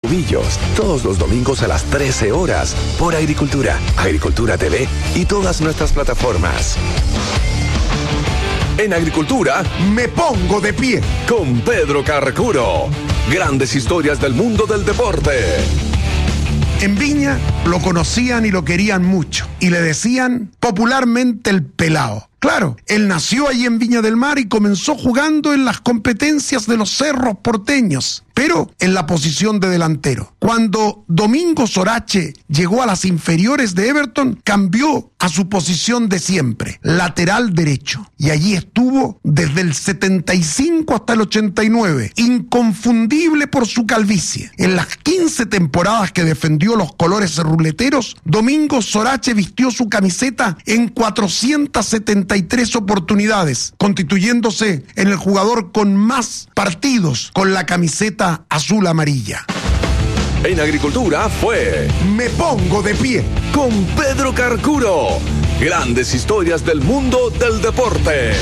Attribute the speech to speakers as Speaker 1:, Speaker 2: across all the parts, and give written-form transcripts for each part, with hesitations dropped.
Speaker 1: Tobillos, todos los domingos a las 13 horas, por Agricultura, Agricultura TV y todas nuestras plataformas. En Agricultura,
Speaker 2: me pongo de pie.
Speaker 1: Con Pedro Carcuro. Grandes historias del mundo del deporte.
Speaker 2: En Viña lo conocían y lo querían mucho. Y le decían popularmente el pelao. Claro, él nació allí en Viña del Mar y comenzó jugando en las competencias de los cerros porteños, pero en la posición de delantero. Cuando Domingo Sorache llegó a las inferiores de Everton, cambió a su posición de siempre, lateral derecho. Y allí estuvo desde el 75 hasta el 89, inconfundible por su calvicie. En las 15 temporadas que defendió los colores ruleteros, Domingo Sorache vistió su camiseta en 473 oportunidades, constituyéndose en el jugador con más partidos con la camiseta azul amarilla.
Speaker 1: En Agricultura fue
Speaker 2: Me pongo de pie
Speaker 1: con Pedro Carcuro. Grandes historias del mundo del deporte.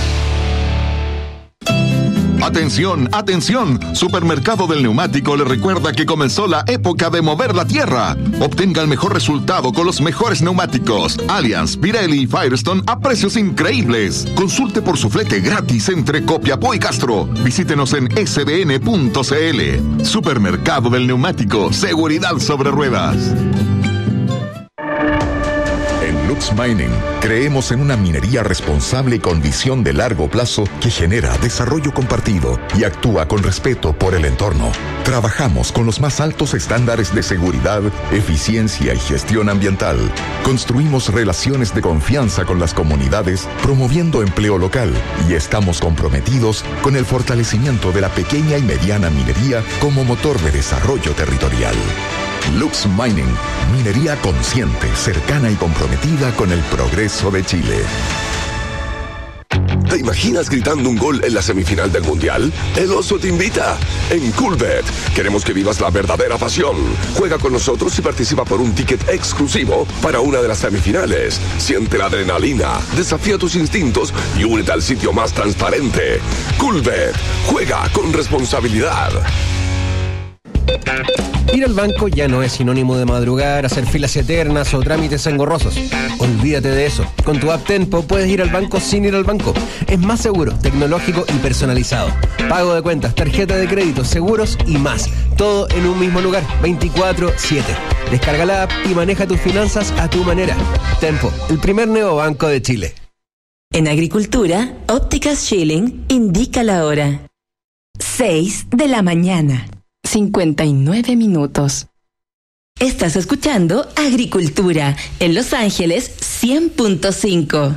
Speaker 3: Atención, atención, Supermercado del Neumático le recuerda que comenzó la época de mover la tierra. Obtenga el mejor resultado con los mejores neumáticos Allianz, Pirelli y Firestone a precios increíbles. Consulte por su flete gratis entre Copiapó y Castro. Visítenos en sbn.cl. Supermercado del Neumático, seguridad sobre ruedas.
Speaker 4: Lux Mining, creemos en una minería responsable y con visión de largo plazo que genera desarrollo compartido y actúa con respeto por el entorno. Trabajamos con los más altos estándares de seguridad, eficiencia y gestión ambiental. Construimos relaciones de confianza con las comunidades, promoviendo empleo local, y estamos comprometidos con el fortalecimiento de la pequeña y mediana minería como motor de desarrollo territorial. Lux Mining, minería consciente, cercana y comprometida con el progreso de Chile.
Speaker 1: ¿Te imaginas gritando un gol en la semifinal del Mundial? El Oso te invita. En Coolbet queremos que vivas la verdadera pasión. Juega con nosotros y participa por un ticket exclusivo para una de las semifinales. Siente la adrenalina, desafía tus instintos y únete al sitio más transparente. Coolbet, juega con responsabilidad.
Speaker 5: Ir al banco ya no es sinónimo de madrugar, hacer filas eternas o trámites engorrosos. Olvídate de eso. Con tu app Tenpo puedes ir al banco sin ir al banco. Es más seguro, tecnológico y personalizado. Pago de cuentas, tarjeta de crédito, seguros y más. Todo en un mismo lugar, 24/7. Descarga la app y maneja tus finanzas a tu manera. Tenpo, el primer neobanco de Chile.
Speaker 6: En Agricultura, Ópticas Schilling indica la hora. 6 de la mañana. 59 minutos. Estás escuchando Agricultura en Los Ángeles 100.5.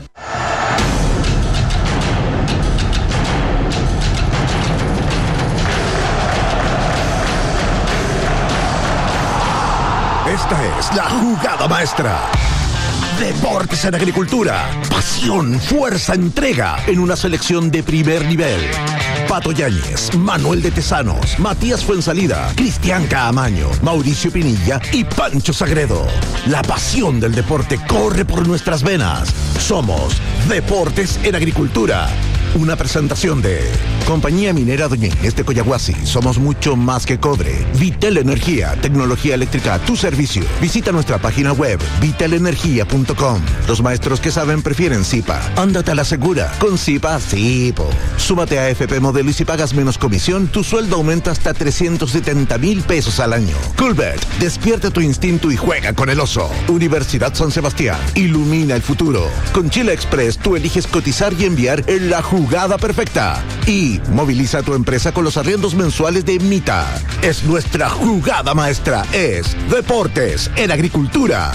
Speaker 7: Esta es la jugada maestra. Deportes en Agricultura. Pasión, fuerza, entrega en una selección de primer nivel. Pato Yáñez, Manuel de Tesanos, Matías Fuensalida, Cristian Caamaño, Mauricio Pinilla y Pancho Sagredo. La pasión del deporte corre por nuestras venas. Somos Deportes en Agricultura. Una presentación de Compañía Minera Doña Inés de Coyahuasi. Somos mucho más que cobre. Vitel Energía, tecnología eléctrica a tu servicio. Visita nuestra página web vitelenergia.com. Los maestros que saben prefieren Zipa. Ándate a la segura. Con Zipa, Zipo. Súmate a FP Modelo y si pagas menos comisión, tu sueldo aumenta hasta 370,000 pesos al año. Coolbet, despierta tu instinto y juega con el oso. Universidad San Sebastián, ilumina el futuro. Con Chile Express, tú eliges cotizar y enviar en la jugada perfecta. Y moviliza a tu empresa con los arriendos mensuales de Mita. Es nuestra jugada maestra. Es Deportes en Agricultura.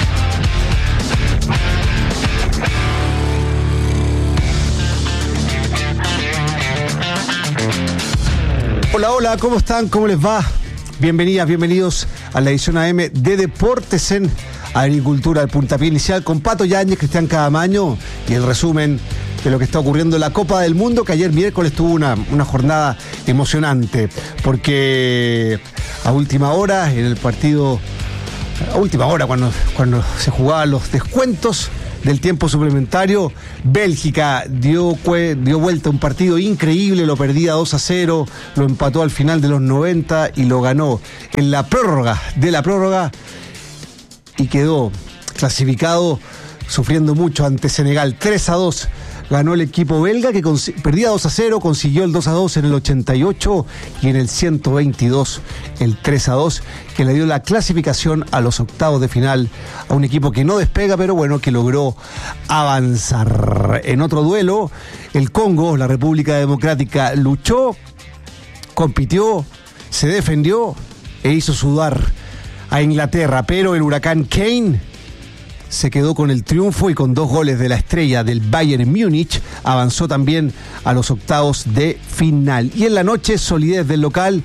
Speaker 8: Hola, hola, ¿cómo están? ¿Cómo les va? Bienvenidas, bienvenidos a la edición AM de Deportes en Agricultura, el puntapié inicial con Pato Yáñez, Cristian Caamaño y el resumen de lo que está ocurriendo en la Copa del Mundo, que ayer miércoles tuvo una jornada emocionante, porque a última hora, en el partido, a última hora cuando se jugaban los descuentos, del tiempo suplementario, Bélgica dio vuelta a un partido increíble, lo perdía 2-0, lo empató al final de los 90 y lo ganó en la prórroga de la prórroga y quedó clasificado sufriendo mucho ante Senegal. 3-2 ganó el equipo belga, que perdía 2-0, consiguió el 2-2 en el 88 y en el 122 el 3-2, que le dio la clasificación a los octavos de final a un equipo que no despega, pero bueno, que logró avanzar. En otro duelo, el Congo, la República Democrática, luchó, compitió, se defendió e hizo sudar a Inglaterra, pero el huracán Kane se quedó con el triunfo y con 2 goles de la estrella del Bayern Múnich avanzó también a los octavos de final. Y en la noche, solidez del local.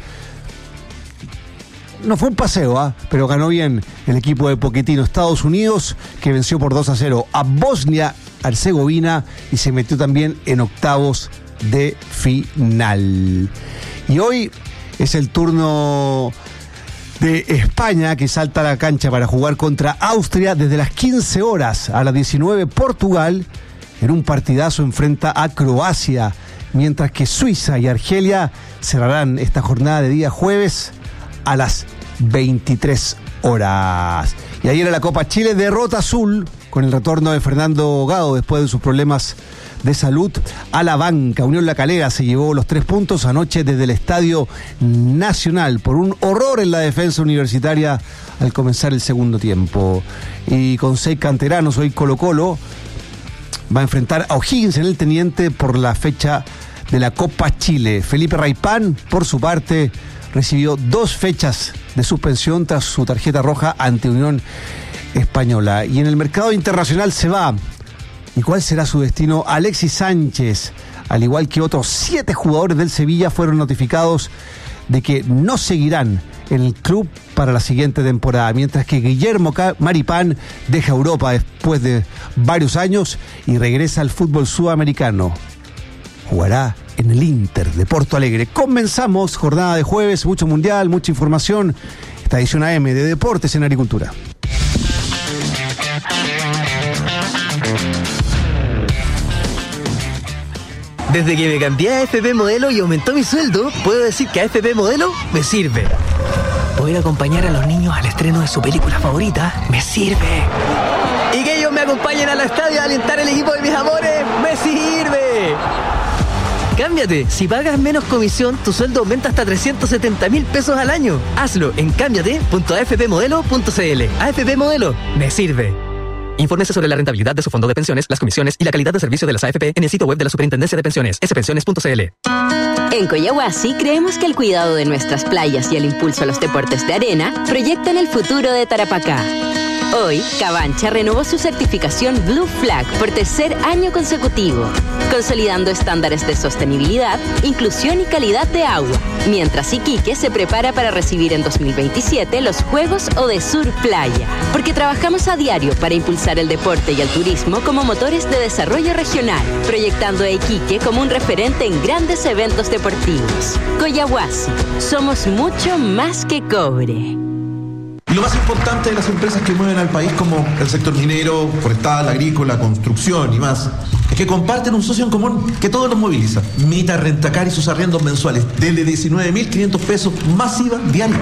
Speaker 8: No fue un paseo, pero ganó bien el equipo de Pochettino. Estados Unidos, que venció por 2-0 a Bosnia-Herzegovina y se metió también en octavos de final. Y hoy es el turno de España, que salta a la cancha para jugar contra Austria desde las 15 horas. A las 19, Portugal, en un partidazo, enfrenta a Croacia, mientras que Suiza y Argelia cerrarán esta jornada de día jueves a las 23 horas. Y ayer en la Copa Chile, derrota azul con el retorno de Fernando Gago después de sus problemas de salud a la banca. Unión La Calera se llevó los 3 puntos anoche desde el Estadio Nacional por un horror en la defensa universitaria al comenzar el segundo tiempo. Y con 6 canteranos, hoy Colo-Colo va a enfrentar a O'Higgins en el Teniente por la fecha de la Copa Chile. Felipe Raipán, por su parte, recibió 2 fechas de suspensión tras su tarjeta roja ante Unión Española. Y en el mercado internacional se va. ¿Y cuál será su destino? Alexis Sánchez, al igual que otros 7 jugadores del Sevilla, fueron notificados de que no seguirán en el club para la siguiente temporada, mientras que Guillermo Maripán deja Europa después de varios años y regresa al fútbol sudamericano. Jugará en el Inter de Porto Alegre. Comenzamos jornada de jueves, mucho mundial, mucha información. Esta edición AM de Deportes en Agricultura.
Speaker 9: Desde que me cambié a AFP Modelo y aumentó mi sueldo, puedo decir que AFP Modelo me sirve. Poder acompañar a los niños al estreno de su película favorita me sirve. Y que ellos me acompañen al estadio a alentar el equipo de mis amores me sirve. Cámbiate. Si pagas menos comisión, tu sueldo aumenta hasta 370.000 pesos al año. Hazlo en cámbiate.afpmodelo.cl. AFP Modelo me sirve. Infórmese sobre la rentabilidad de su fondo de pensiones, las comisiones y la calidad de servicio de las AFP en el sitio web de la Superintendencia de Pensiones, spensiones.cl.
Speaker 10: En Coyahuasi creemos que el cuidado de nuestras playas y el impulso a los deportes de arena proyectan el futuro de Tarapacá. Hoy, Cabancha renovó su certificación Blue Flag por 3er año consecutivo, consolidando estándares de sostenibilidad, inclusión y calidad de agua, mientras Iquique se prepara para recibir en 2027 los Juegos Odesur Playa, porque trabajamos a diario para impulsar el deporte y el turismo como motores de desarrollo regional, proyectando a Iquique como un referente en grandes eventos deportivos. Coyahuasi, somos mucho más que cobre.
Speaker 11: Y lo más importante de las empresas que mueven al país, como el sector minero, forestal, agrícola, construcción y más, es que comparten un socio en común que todos los moviliza. Mita Rentacar y sus arriendos mensuales desde 19.500 pesos más IVA diario.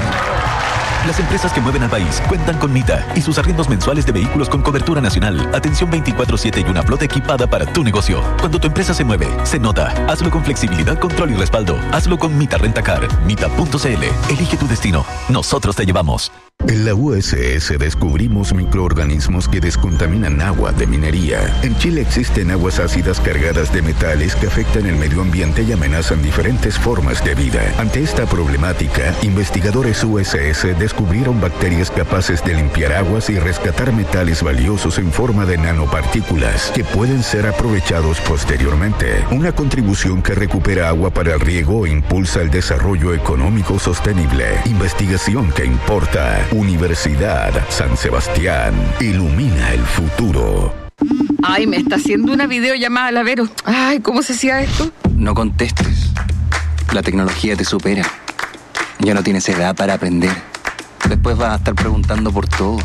Speaker 12: Las empresas que mueven al país cuentan con Mita y sus arriendos mensuales de vehículos con cobertura nacional, atención 24/7 y una flota equipada para tu negocio. Cuando tu empresa se mueve, se nota. Hazlo con flexibilidad, control y respaldo. Hazlo con Mita Rentacar. Mita.cl. Elige tu destino. Nosotros te llevamos.
Speaker 13: En la USS descubrimos microorganismos que descontaminan agua de minería. En Chile existen aguas ácidas cargadas de metales que afectan el medio ambiente y amenazan diferentes formas de vida. Ante esta problemática, investigadores USS descubrieron bacterias capaces de limpiar aguas y rescatar metales valiosos en forma de nanopartículas que pueden ser aprovechados posteriormente. Una contribución que recupera agua para el riego e impulsa el desarrollo económico sostenible. Investigación que importa. Universidad San Sebastián. Ilumina el futuro.
Speaker 14: Ay, me está haciendo una videollamada la Vero. Ay, ¿cómo se hacía esto?
Speaker 15: No contestes. La tecnología te supera. Ya no tienes edad para aprender. Después vas a estar preguntando por todo.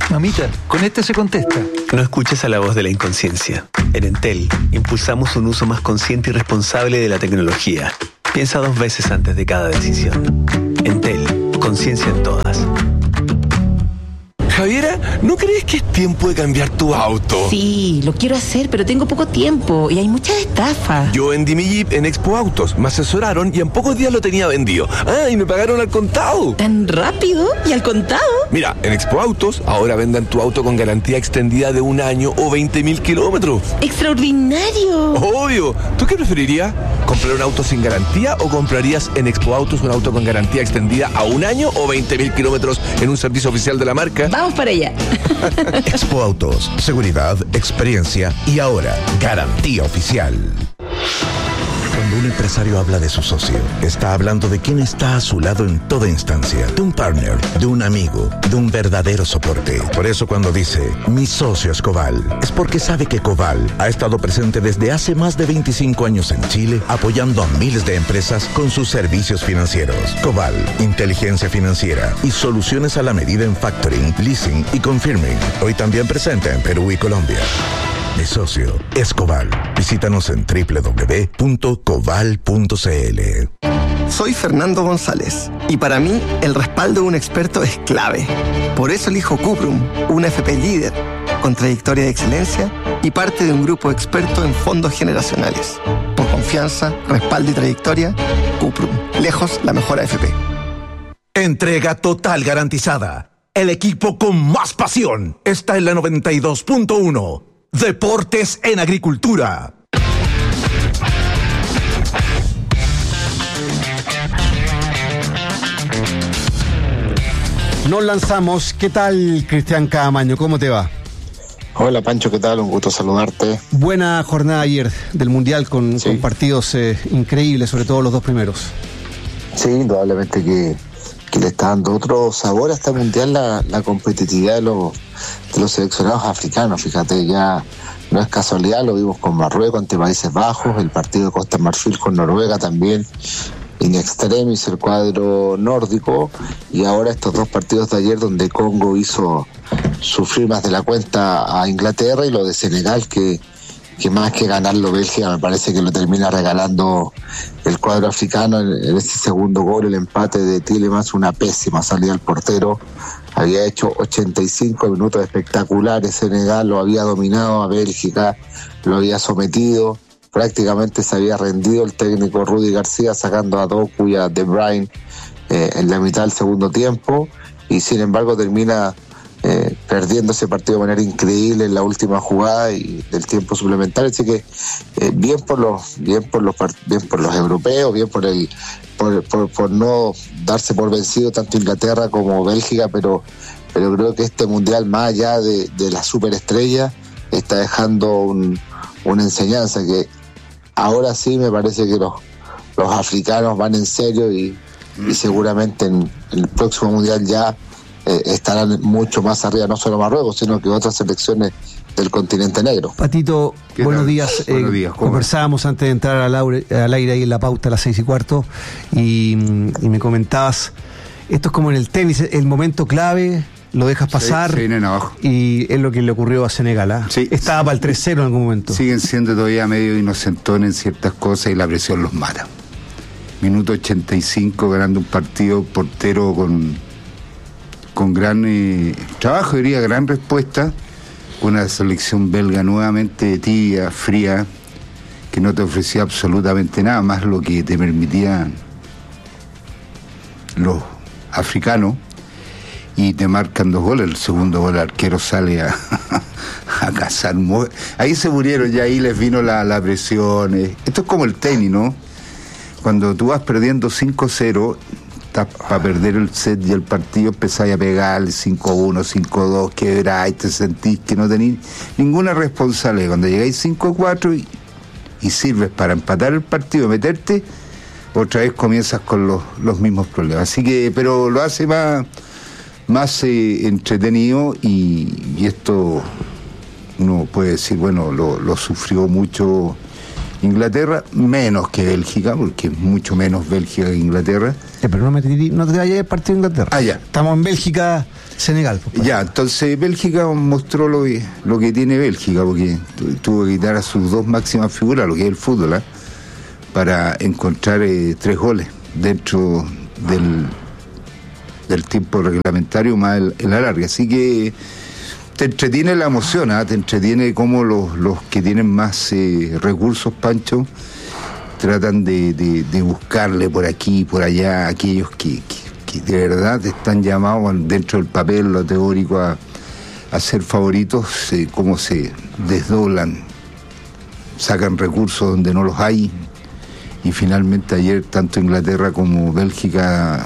Speaker 16: Mamita, con este se contesta.
Speaker 17: No escuches a la voz de la inconsciencia. En Entel, impulsamos un uso más consciente y responsable de la tecnología. Piensa 2 veces antes de cada decisión. Entel, conciencia en todas.
Speaker 1: Javiera, ¿no crees que es tiempo de cambiar tu auto?
Speaker 18: Sí, lo quiero hacer, pero tengo poco tiempo y hay muchas estafas.
Speaker 1: Yo vendí mi Jeep en Expo Autos, me asesoraron y en pocos días lo tenía vendido. Ah, y me pagaron al contado.
Speaker 18: ¿Tan rápido? ¿Y al contado?
Speaker 1: Mira, en Expo Autos ahora venden tu auto con garantía extendida de 1 año o 20.000 kilómetros.
Speaker 18: ¡Extraordinario!
Speaker 1: Obvio. ¿Tú qué preferirías? ¿Comprar un auto sin garantía o comprarías en Expo Autos un auto con garantía extendida a 1 año o 20.000 kilómetros en un servicio oficial de la marca?
Speaker 18: Vamos para allá.
Speaker 7: Expo Autos, seguridad, experiencia y ahora garantía oficial. Cuando un empresario habla de su socio, está hablando de quien está a su lado en toda instancia, de un partner, de un amigo, de un verdadero soporte. Por eso cuando dice, mi socio es Coval, es porque sabe que Coval ha estado presente desde hace más de 25 años en Chile, apoyando a miles de empresas con sus servicios financieros. Coval, inteligencia financiera y soluciones a la medida en factoring, leasing y confirming. Hoy también presente en Perú y Colombia. Mi socio es Coval. Visítanos en www.coval.cl.
Speaker 19: Soy Fernando González y para mí el respaldo de un experto es clave. Por eso elijo Cuprum, una FP líder, con trayectoria de excelencia y parte de un grupo experto en fondos generacionales. Por confianza, respaldo y trayectoria, Cuprum, lejos la mejor AFP.
Speaker 7: Entrega total garantizada. El equipo con más pasión está en la 92.1. Deportes en Agricultura.
Speaker 8: Nos lanzamos. ¿Qué tal, Cristian Caamaño? ¿Cómo te va?
Speaker 20: Hola Pancho, ¿qué tal? Un gusto saludarte.
Speaker 8: Buena jornada ayer del Mundial con partidos increíbles, sobre todo los 2 primeros.
Speaker 20: Sí, indudablemente que le está dando otro sabor a este Mundial la competitividad de los seleccionados africanos. Fíjate, ya no es casualidad, lo vimos con Marruecos ante Países Bajos, el partido de Costa de Marfil con Noruega también, in extremis el cuadro nórdico, y ahora estos 2 partidos de ayer donde Congo hizo sufrir más de la cuenta a Inglaterra, y lo de Senegal que más que ganarlo Bélgica me parece que lo termina regalando el cuadro africano en ese segundo gol, el empate de Tielemans, una pésima salida al portero. Había hecho 85 minutos espectaculares, Senegal lo había dominado a Bélgica, lo había sometido, prácticamente se había rendido el técnico Rudy García sacando a Doku y a De Bruyne en la mitad del segundo tiempo, y sin embargo termina perdiendo ese partido de manera increíble en la última jugada y del tiempo suplementario. Así que bien por los europeos, bien por no darse por vencido tanto Inglaterra como Bélgica, pero creo que este mundial, más allá de la superestrella, está dejando una enseñanza que ahora sí me parece que los africanos van en serio y seguramente en el próximo mundial ya estarán mucho más arriba, no solo Marruecos, sino que otras selecciones del continente negro.
Speaker 8: Patito, buenos días.
Speaker 21: Buenos días.
Speaker 8: Conversábamos antes de entrar al aire ahí en la pauta a las 6:15 y me comentabas, esto es como en el tenis, el momento clave, lo dejas pasar,
Speaker 21: se vienen abajo.
Speaker 8: Y es lo que le ocurrió a Senegal, ¿eh?
Speaker 21: Sí.
Speaker 8: Estaba para el 3-0 en algún momento.
Speaker 21: Siguen siendo todavía medio inocentones en ciertas cosas y la presión los mata. Minuto 85 ganando un partido, portero con gran trabajo, diría, gran respuesta. Una selección belga nuevamente tibia, fría, que no te ofrecía absolutamente nada, más lo que te permitían los africanos, y te marcan 2 goles. El segundo gol, el arquero sale a cazar. Ahí se murieron, ya ahí les vino la presión. Esto es como el tenis, ¿no? Cuando tú vas perdiendo 5-0, para perder el set y el partido, empezáis a pegar 5-1, 5-2, quebráis, te sentís que no tenéis ninguna responsabilidad. Cuando llegáis 5-4 y sirves para empatar el partido, meterte, otra vez comienzas con los mismos problemas. Así que, pero lo hace más entretenido, y esto uno puede decir, bueno, lo sufrió mucho Inglaterra menos que Bélgica, porque es mucho menos Bélgica que Inglaterra.
Speaker 8: Pero no te vayas al partido de Inglaterra.
Speaker 21: Ya.
Speaker 8: Estamos en Bélgica, Senegal.
Speaker 21: Ya, entonces Bélgica mostró lo que tiene Bélgica, porque tuvo que quitar a sus dos máximas figuras, lo que es el fútbol, para encontrar 3 goles dentro del tiempo reglamentario más el alargue. Así que te entretiene la emoción, te entretiene cómo los que tienen más recursos, Pancho, tratan de buscarle por aquí y por allá aquellos que de verdad están llamados dentro del papel, lo teórico, a ser favoritos, cómo se desdoblan, sacan recursos donde no los hay, y finalmente ayer tanto Inglaterra como Bélgica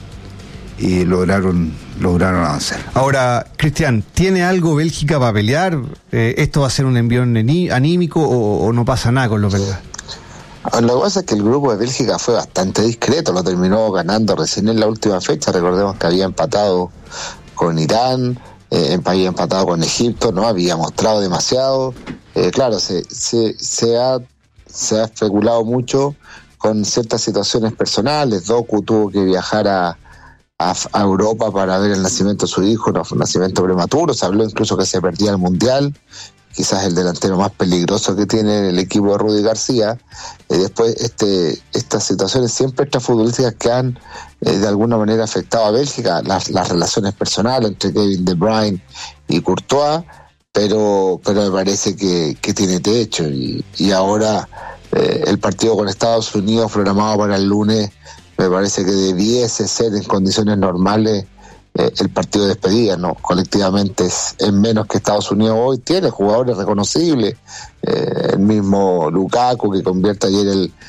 Speaker 21: lograron avanzar.
Speaker 8: Ahora, Cristian, ¿tiene algo Bélgica para pelear? ¿Esto va a ser un envión anímico o no pasa nada con los belgas?
Speaker 20: Lo que pasa es que el grupo de Bélgica fue bastante discreto, lo terminó ganando recién en la última fecha. Recordemos que había empatado con Irán, había empatado con Egipto, no había mostrado demasiado. Claro, se ha especulado mucho con ciertas situaciones personales. Doku tuvo que viajar a Europa para ver el nacimiento de su hijo, un nacimiento prematuro. Se habló incluso que se perdía el Mundial, quizás el delantero más peligroso que tiene el equipo de Rudy García. Después estas situaciones siempre extrafutbolísticas que han de alguna manera afectado a Bélgica, las relaciones personales entre Kevin De Bruyne y Courtois, pero me parece que tiene techo, y ahora el partido con Estados Unidos programado para el lunes me parece que debiese ser en condiciones normales el partido de despedida, ¿no? Colectivamente es menos que Estados Unidos hoy, tiene jugadores reconocibles, el mismo Lukaku que convierte ayer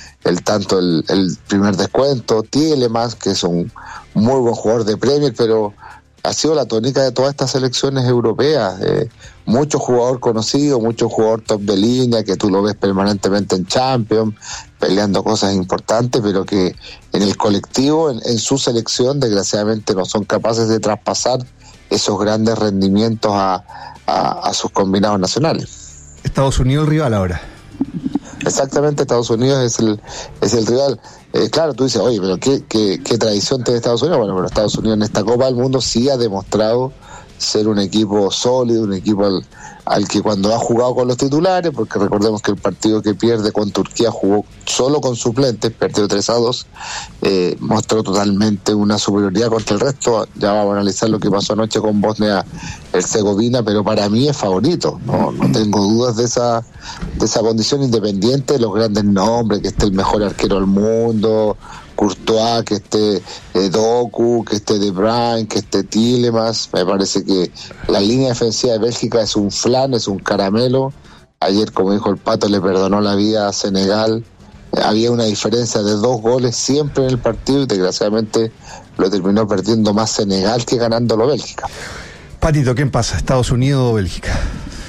Speaker 20: el primer descuento, Tielemans, que es un muy buen jugador de Premier, pero ha sido la tónica de todas estas selecciones europeas, mucho jugador conocido, mucho jugador top de línea, que tú lo ves permanentemente en Champions, peleando cosas importantes, pero que en el colectivo, en su selección, desgraciadamente no son capaces de traspasar esos grandes rendimientos a sus combinados nacionales.
Speaker 8: Estados Unidos el rival ahora.
Speaker 20: Exactamente, Estados Unidos es el rival. Claro, tú dices, oye, pero ¿qué tradición tiene Estados Unidos? Bueno, pero Estados Unidos en esta Copa del Mundo sí ha demostrado ser un equipo sólido, un equipo al que cuando ha jugado con los titulares, porque recordemos que el partido que pierde con Turquía jugó solo con suplentes, perdió 3-2, mostró totalmente una superioridad contra el resto. Ya vamos a analizar lo que pasó anoche con Bosnia-Herzegovina, pero para mí es favorito, no tengo dudas de esa condición, independiente de los grandes nombres, que esté el mejor arquero del mundo, Courtois, que esté Doku, que esté De Bruyne, que esté Tielemans. Me parece que la línea defensiva de Bélgica es un flan, es un caramelo. Ayer, como dijo el Pato, le perdonó la vida a Senegal. Había una diferencia de 2 goles siempre en el partido, y desgraciadamente lo terminó perdiendo más Senegal que ganándolo Bélgica.
Speaker 8: Patito, ¿quién pasa? ¿Estados Unidos o Bélgica?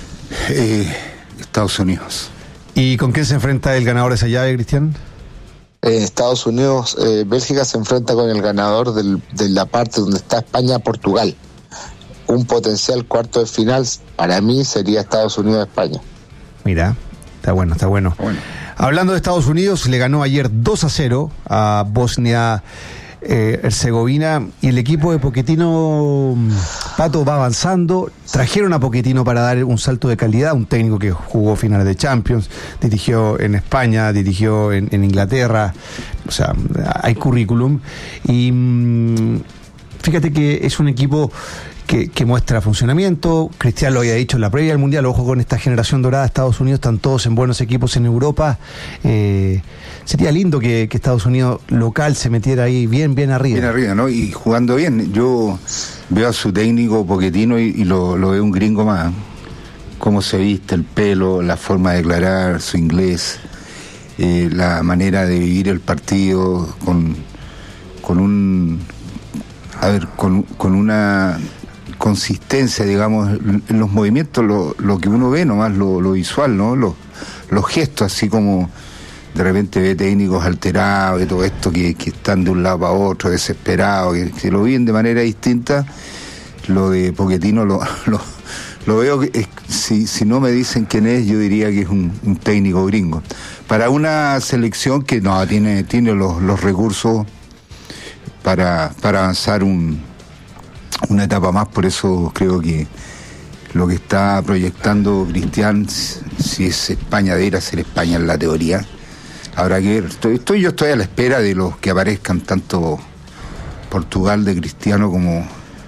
Speaker 21: Estados Unidos.
Speaker 8: ¿Y con quién se enfrenta el ganador de esa llave, Cristian?
Speaker 20: Estados Unidos, Bélgica se enfrenta con el ganador de la parte donde está España-Portugal. Un potencial cuarto de final para mí sería Estados Unidos-España.
Speaker 8: Mira, está bueno. Hablando de Estados Unidos, le ganó ayer 2-0 a Bosnia-Herzegovina, y el equipo de Pochettino, Pato, va avanzando. Trajeron a Pochettino para dar un salto de calidad, un técnico que jugó finales de Champions, dirigió en España, dirigió en Inglaterra, o sea, hay currículum, y fíjate que es un equipo que muestra funcionamiento. Cristian lo había dicho en la previa del Mundial, ojo con esta generación dorada de Estados Unidos, están todos en buenos equipos en Europa. Sería lindo que Estados Unidos local se metiera ahí bien arriba.
Speaker 21: Bien arriba, ¿no? Y jugando bien. Yo veo a su técnico Pochettino y lo veo un gringo más. Cómo se viste, el pelo, la forma de declarar, su inglés, la manera de vivir el partido con una consistencia, digamos, en los movimientos, lo que uno ve nomás, lo visual, ¿no? Los gestos, así como de repente ve técnicos alterados y todo esto, que están de un lado para otro, desesperados, que lo viven de manera distinta. Lo de Pochettino lo Lo veo que si no me dicen quién es, yo diría que es un técnico gringo. Para una selección que no tiene los recursos para avanzar una etapa más, por eso creo que lo que está proyectando Cristian, si es España, debería ser España en la teoría. Habrá que ver. Yo estoy a la espera de los que aparezcan tanto Portugal de Cristiano como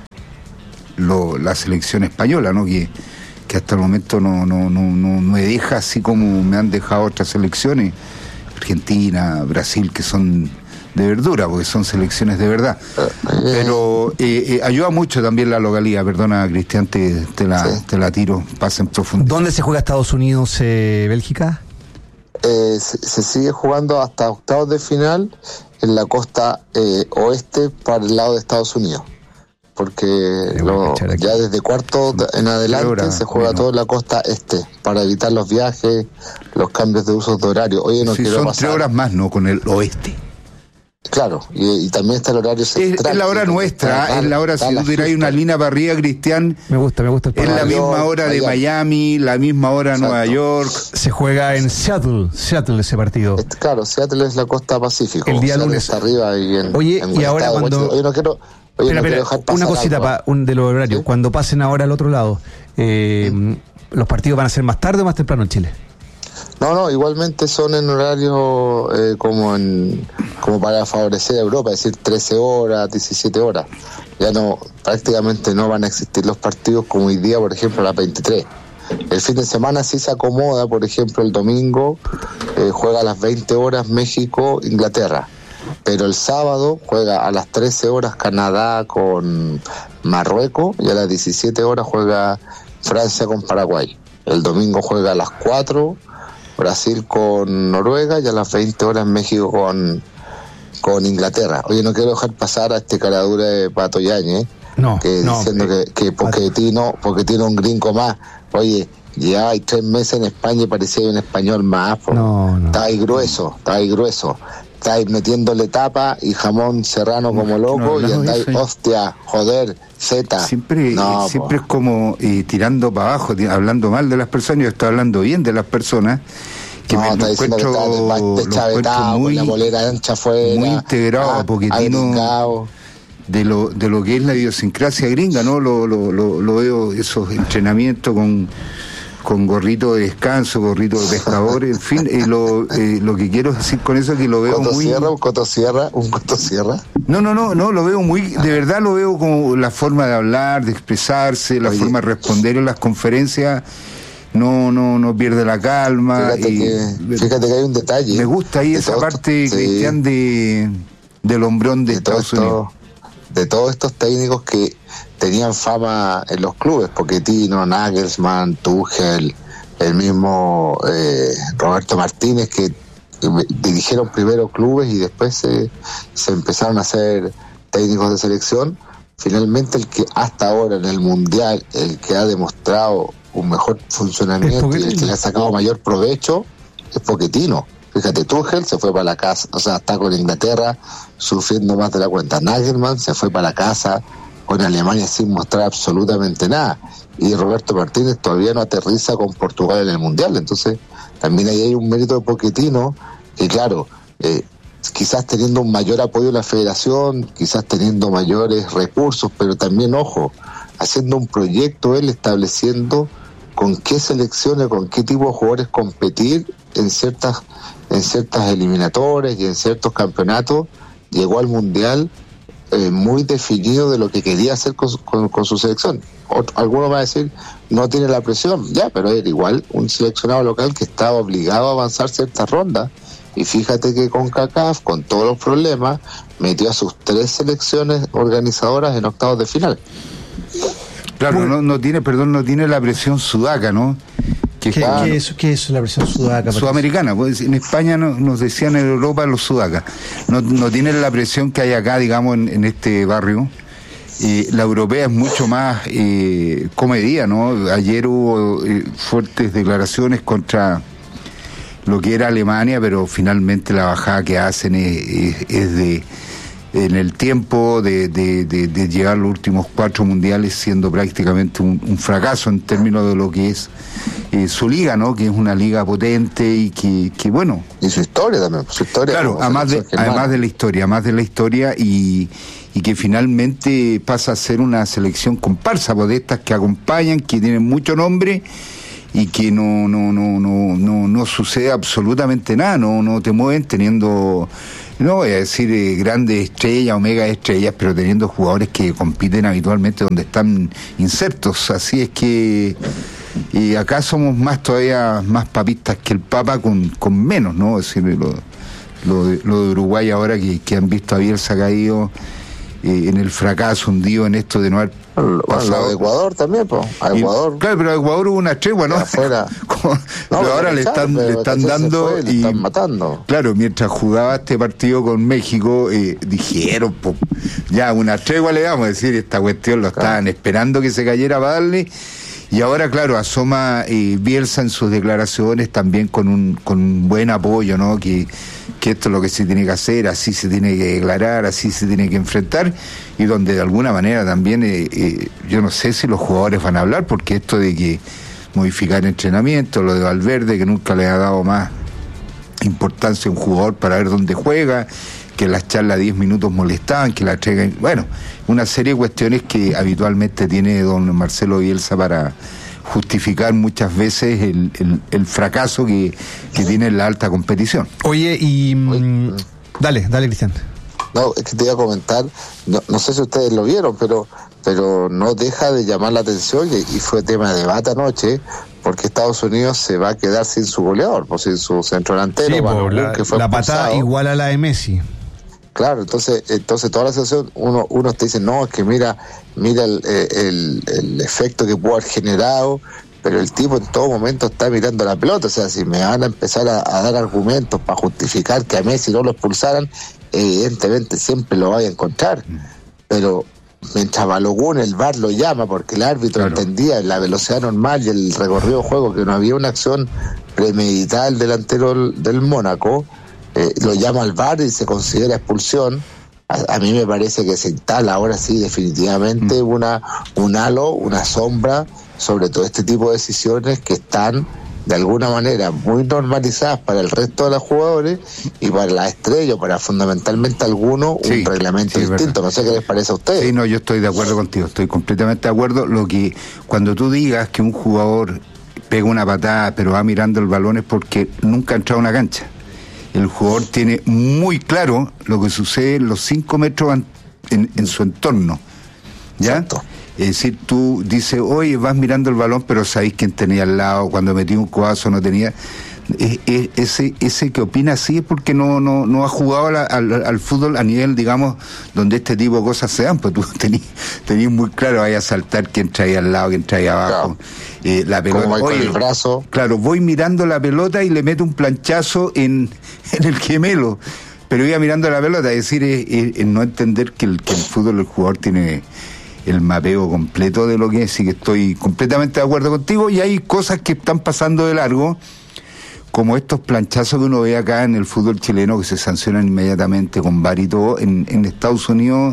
Speaker 21: la selección española, ¿no? Que hasta el momento no me deja así como me han dejado otras selecciones, Argentina, Brasil, que son de verdura, porque son selecciones de verdad. Pero ayuda mucho también la localidad. Perdona, Cristian, te la tiro, pasa en profundidad.
Speaker 8: ¿Dónde se juega Estados Unidos, Bélgica?
Speaker 20: Se sigue jugando hasta octavos de final en la costa oeste para el lado de Estados Unidos, porque ya desde cuarto en adelante se juega todo en la costa este para evitar los viajes, los cambios de usos de horario. Oye, no quiero
Speaker 21: son
Speaker 20: pasar
Speaker 21: 3 horas más, ¿no? Con el oeste.
Speaker 20: Claro, y también está el horario central.
Speaker 21: Es la hora nuestra, es la hora, si tú tiráis una línea para arriba, Cristian.
Speaker 8: Me gusta el
Speaker 21: es la misma hora de Miami, la misma hora de Nueva York.
Speaker 8: Se juega en Seattle ese partido.
Speaker 20: Claro, Seattle es la costa Pacífico.
Speaker 8: El día lunes.
Speaker 20: Está arriba y
Speaker 8: y ahora cuando...
Speaker 20: Oye, no quiero dejar pasar
Speaker 8: una cosita de los horarios. ¿Sí? Cuando pasen ahora al otro lado, ¿los partidos van a ser más tarde o más temprano en Chile?
Speaker 20: No, igualmente son en horario como para favorecer a Europa, es decir, 13 horas, 17 horas. Ya prácticamente no van a existir los partidos como hoy día, por ejemplo, a las 23. El fin de semana sí se acomoda, por ejemplo, el domingo juega a las 20 horas México, Inglaterra. Pero el sábado juega a las 13 horas Canadá con Marruecos y a las 17 horas juega Francia con Paraguay. El domingo juega a las 4 Brasil con Noruega y a las 20 horas México con Inglaterra. Oye, no quiero dejar pasar a este caradura de Pato Yáñez, diciendo que Pochettino un gringo más. Oye, ya hay 3 meses en España y parecía un español más. Está ahí grueso. Estáis metiéndole tapa y jamón serrano como loco y andáis, hostia, joder, zeta.
Speaker 21: Siempre es como tirando para abajo, hablando mal de las personas. Yo estoy hablando bien de las personas. Que
Speaker 20: me encuentro muy, la bolera ancha afuera,
Speaker 21: muy integrado a Pochettino de lo que es la idiosincrasia gringa, ¿no? Lo veo, esos entrenamientos con gorrito de descanso, gorrito de pescadores, en fin, lo que quiero decir con eso es que lo veo
Speaker 20: un cotosierra.
Speaker 21: No, lo veo muy, de verdad lo veo como la forma de hablar, de expresarse, la forma de responder en las conferencias, no pierde la calma.
Speaker 20: Fíjate que hay un detalle.
Speaker 21: Me gusta ahí esa parte, Cristian, del hombrón de Estados Unidos.
Speaker 20: De todos estos técnicos que tenían fama en los clubes, Pochettino, Nagelsmann, Tuchel, el mismo Roberto Martínez, que dirigieron primero clubes y después se empezaron a hacer técnicos de selección. Finalmente el que hasta ahora en el Mundial, el que ha demostrado un mejor funcionamiento y el que le ha sacado mayor provecho es Pochettino. Fíjate, Tuchel se fue para la casa, o sea, está con Inglaterra sufriendo más de la cuenta. Nagelsmann se fue para la casa con Alemania sin mostrar absolutamente nada. Y Roberto Martínez todavía no aterriza con Portugal en el Mundial. Entonces, también ahí hay un mérito de Pochettino, que claro, quizás teniendo un mayor apoyo de la federación, quizás teniendo mayores recursos, pero también, ojo, haciendo un proyecto, él estableciendo con qué selecciones, con qué tipo de jugadores competir en ciertas eliminatorias y en ciertos campeonatos. Llegó al Mundial muy definido de lo que quería hacer con su selección. Alguno va a decir, no tiene la presión, ya, pero era igual un seleccionado local que estaba obligado a avanzar ciertas rondas. Y fíjate que con CONCACAF, con todos los problemas, metió a sus 3 selecciones organizadoras en octavos de final.
Speaker 21: Claro, no tiene la presión sudaca, ¿no?
Speaker 8: ¿Qué es la presión sudaca?
Speaker 21: Sudamericana, pues en España nos decían en Europa los sudacas. No tienen la presión que hay acá, digamos, en este barrio. La europea es mucho más comedida, ¿no? Ayer hubo fuertes declaraciones contra lo que era Alemania, pero finalmente la bajada que hacen es en el tiempo de llegar a los últimos 4 mundiales, siendo prácticamente un fracaso en términos de lo que es su liga, ¿no? Que es una liga potente y que bueno.
Speaker 20: Y su historia también, su historia.
Speaker 21: Claro, además de la historia y que finalmente pasa a ser una selección comparsa, pues, de estas que acompañan, que tienen mucho nombre y que no sucede absolutamente nada, no te mueven teniendo, no voy a decir grandes estrellas o mega estrellas, pero teniendo jugadores que compiten habitualmente donde están insertos. Así es que acá somos todavía más papistas que el Papa con menos, ¿no? Es decir, lo de Uruguay ahora que han visto a Bielsa caído en el fracaso, hundido en esto de no haber pasado.
Speaker 20: Lo de Ecuador también, pues. Ecuador.
Speaker 21: Claro, pero a Ecuador hubo una tregua, ¿no?
Speaker 20: Afuera.
Speaker 21: Pero ahora le están dando
Speaker 20: le están matando.
Speaker 21: Claro, mientras jugaba este partido con México, dijeron, ya una tregua le damos, es decir, esta cuestión lo estaban esperando que se cayera para darle. Y ahora, claro, asoma Bielsa en sus declaraciones también con un buen apoyo, ¿no? Que esto es lo que se tiene que hacer, así se tiene que declarar, así se tiene que enfrentar, y donde de alguna manera también, yo no sé si los jugadores van a hablar, porque esto de que modificar entrenamiento, lo de Valverde, que nunca le ha dado más importancia a un jugador para ver dónde juega, que las charlas 10 minutos molestaban, que la entrega, bueno, una serie de cuestiones que habitualmente tiene don Marcelo Bielsa para justificar muchas veces el fracaso que tiene en la alta competición.
Speaker 8: Oye, dale, Cristian.
Speaker 20: No, es que te iba a comentar, no sé si ustedes lo vieron, pero no deja de llamar la atención, y fue tema de debate anoche, porque Estados Unidos se va a quedar sin su goleador, sin su centro delantero.
Speaker 8: Sí,
Speaker 20: que fue
Speaker 8: la patada igual a la de Messi.
Speaker 20: Claro, entonces toda la situación, uno te dice, no, es que mira el efecto que pudo haber generado, pero el tipo en todo momento está mirando la pelota. O sea, si me van a empezar a dar argumentos para justificar que a Messi no lo expulsaran, evidentemente siempre lo vaya a encontrar. Pero mientras Balogun, el VAR lo llama, porque el árbitro entendía la velocidad normal y el recorrido de juego, que no había una acción premeditada del delantero del Mónaco, lo llama al VAR y se considera expulsión. A mí me parece que se instala ahora sí definitivamente un halo, una sombra sobre todo este tipo de decisiones que están de alguna manera muy normalizadas para el resto de los jugadores y para la estrella, para fundamentalmente algunos, un reglamento distinto. No sé qué les parece a ustedes.
Speaker 21: Sí, no, yo estoy de acuerdo contigo, estoy completamente de acuerdo. Lo que cuando tú digas que un jugador pega una patada pero va mirando el balón es porque nunca ha entrado a una cancha. El jugador tiene muy claro lo que sucede en los 5 metros en su entorno, ¿ya? Exacto. Es decir, tú dices, oye, vas mirando el balón, pero sabéis quién tenía al lado, cuando metí un codazo no tenía. Ese que opina así es porque no ha jugado al fútbol a nivel, digamos, donde este tipo de cosas se dan. Pues tú tenías muy claro, vaya a saltar quién traía al lado, quién traía abajo. Claro. La pelota,
Speaker 20: oye, el brazo.
Speaker 21: Claro, voy mirando la pelota y le meto un planchazo en el gemelo, pero iba mirando la pelota. Es decir, no entender que el fútbol, el jugador tiene el mapeo completo de lo que es, y que estoy completamente de acuerdo contigo. Y hay cosas que están pasando de largo, como estos planchazos que uno ve acá en el fútbol chileno, que se sancionan inmediatamente con VAR y todo. En Estados Unidos,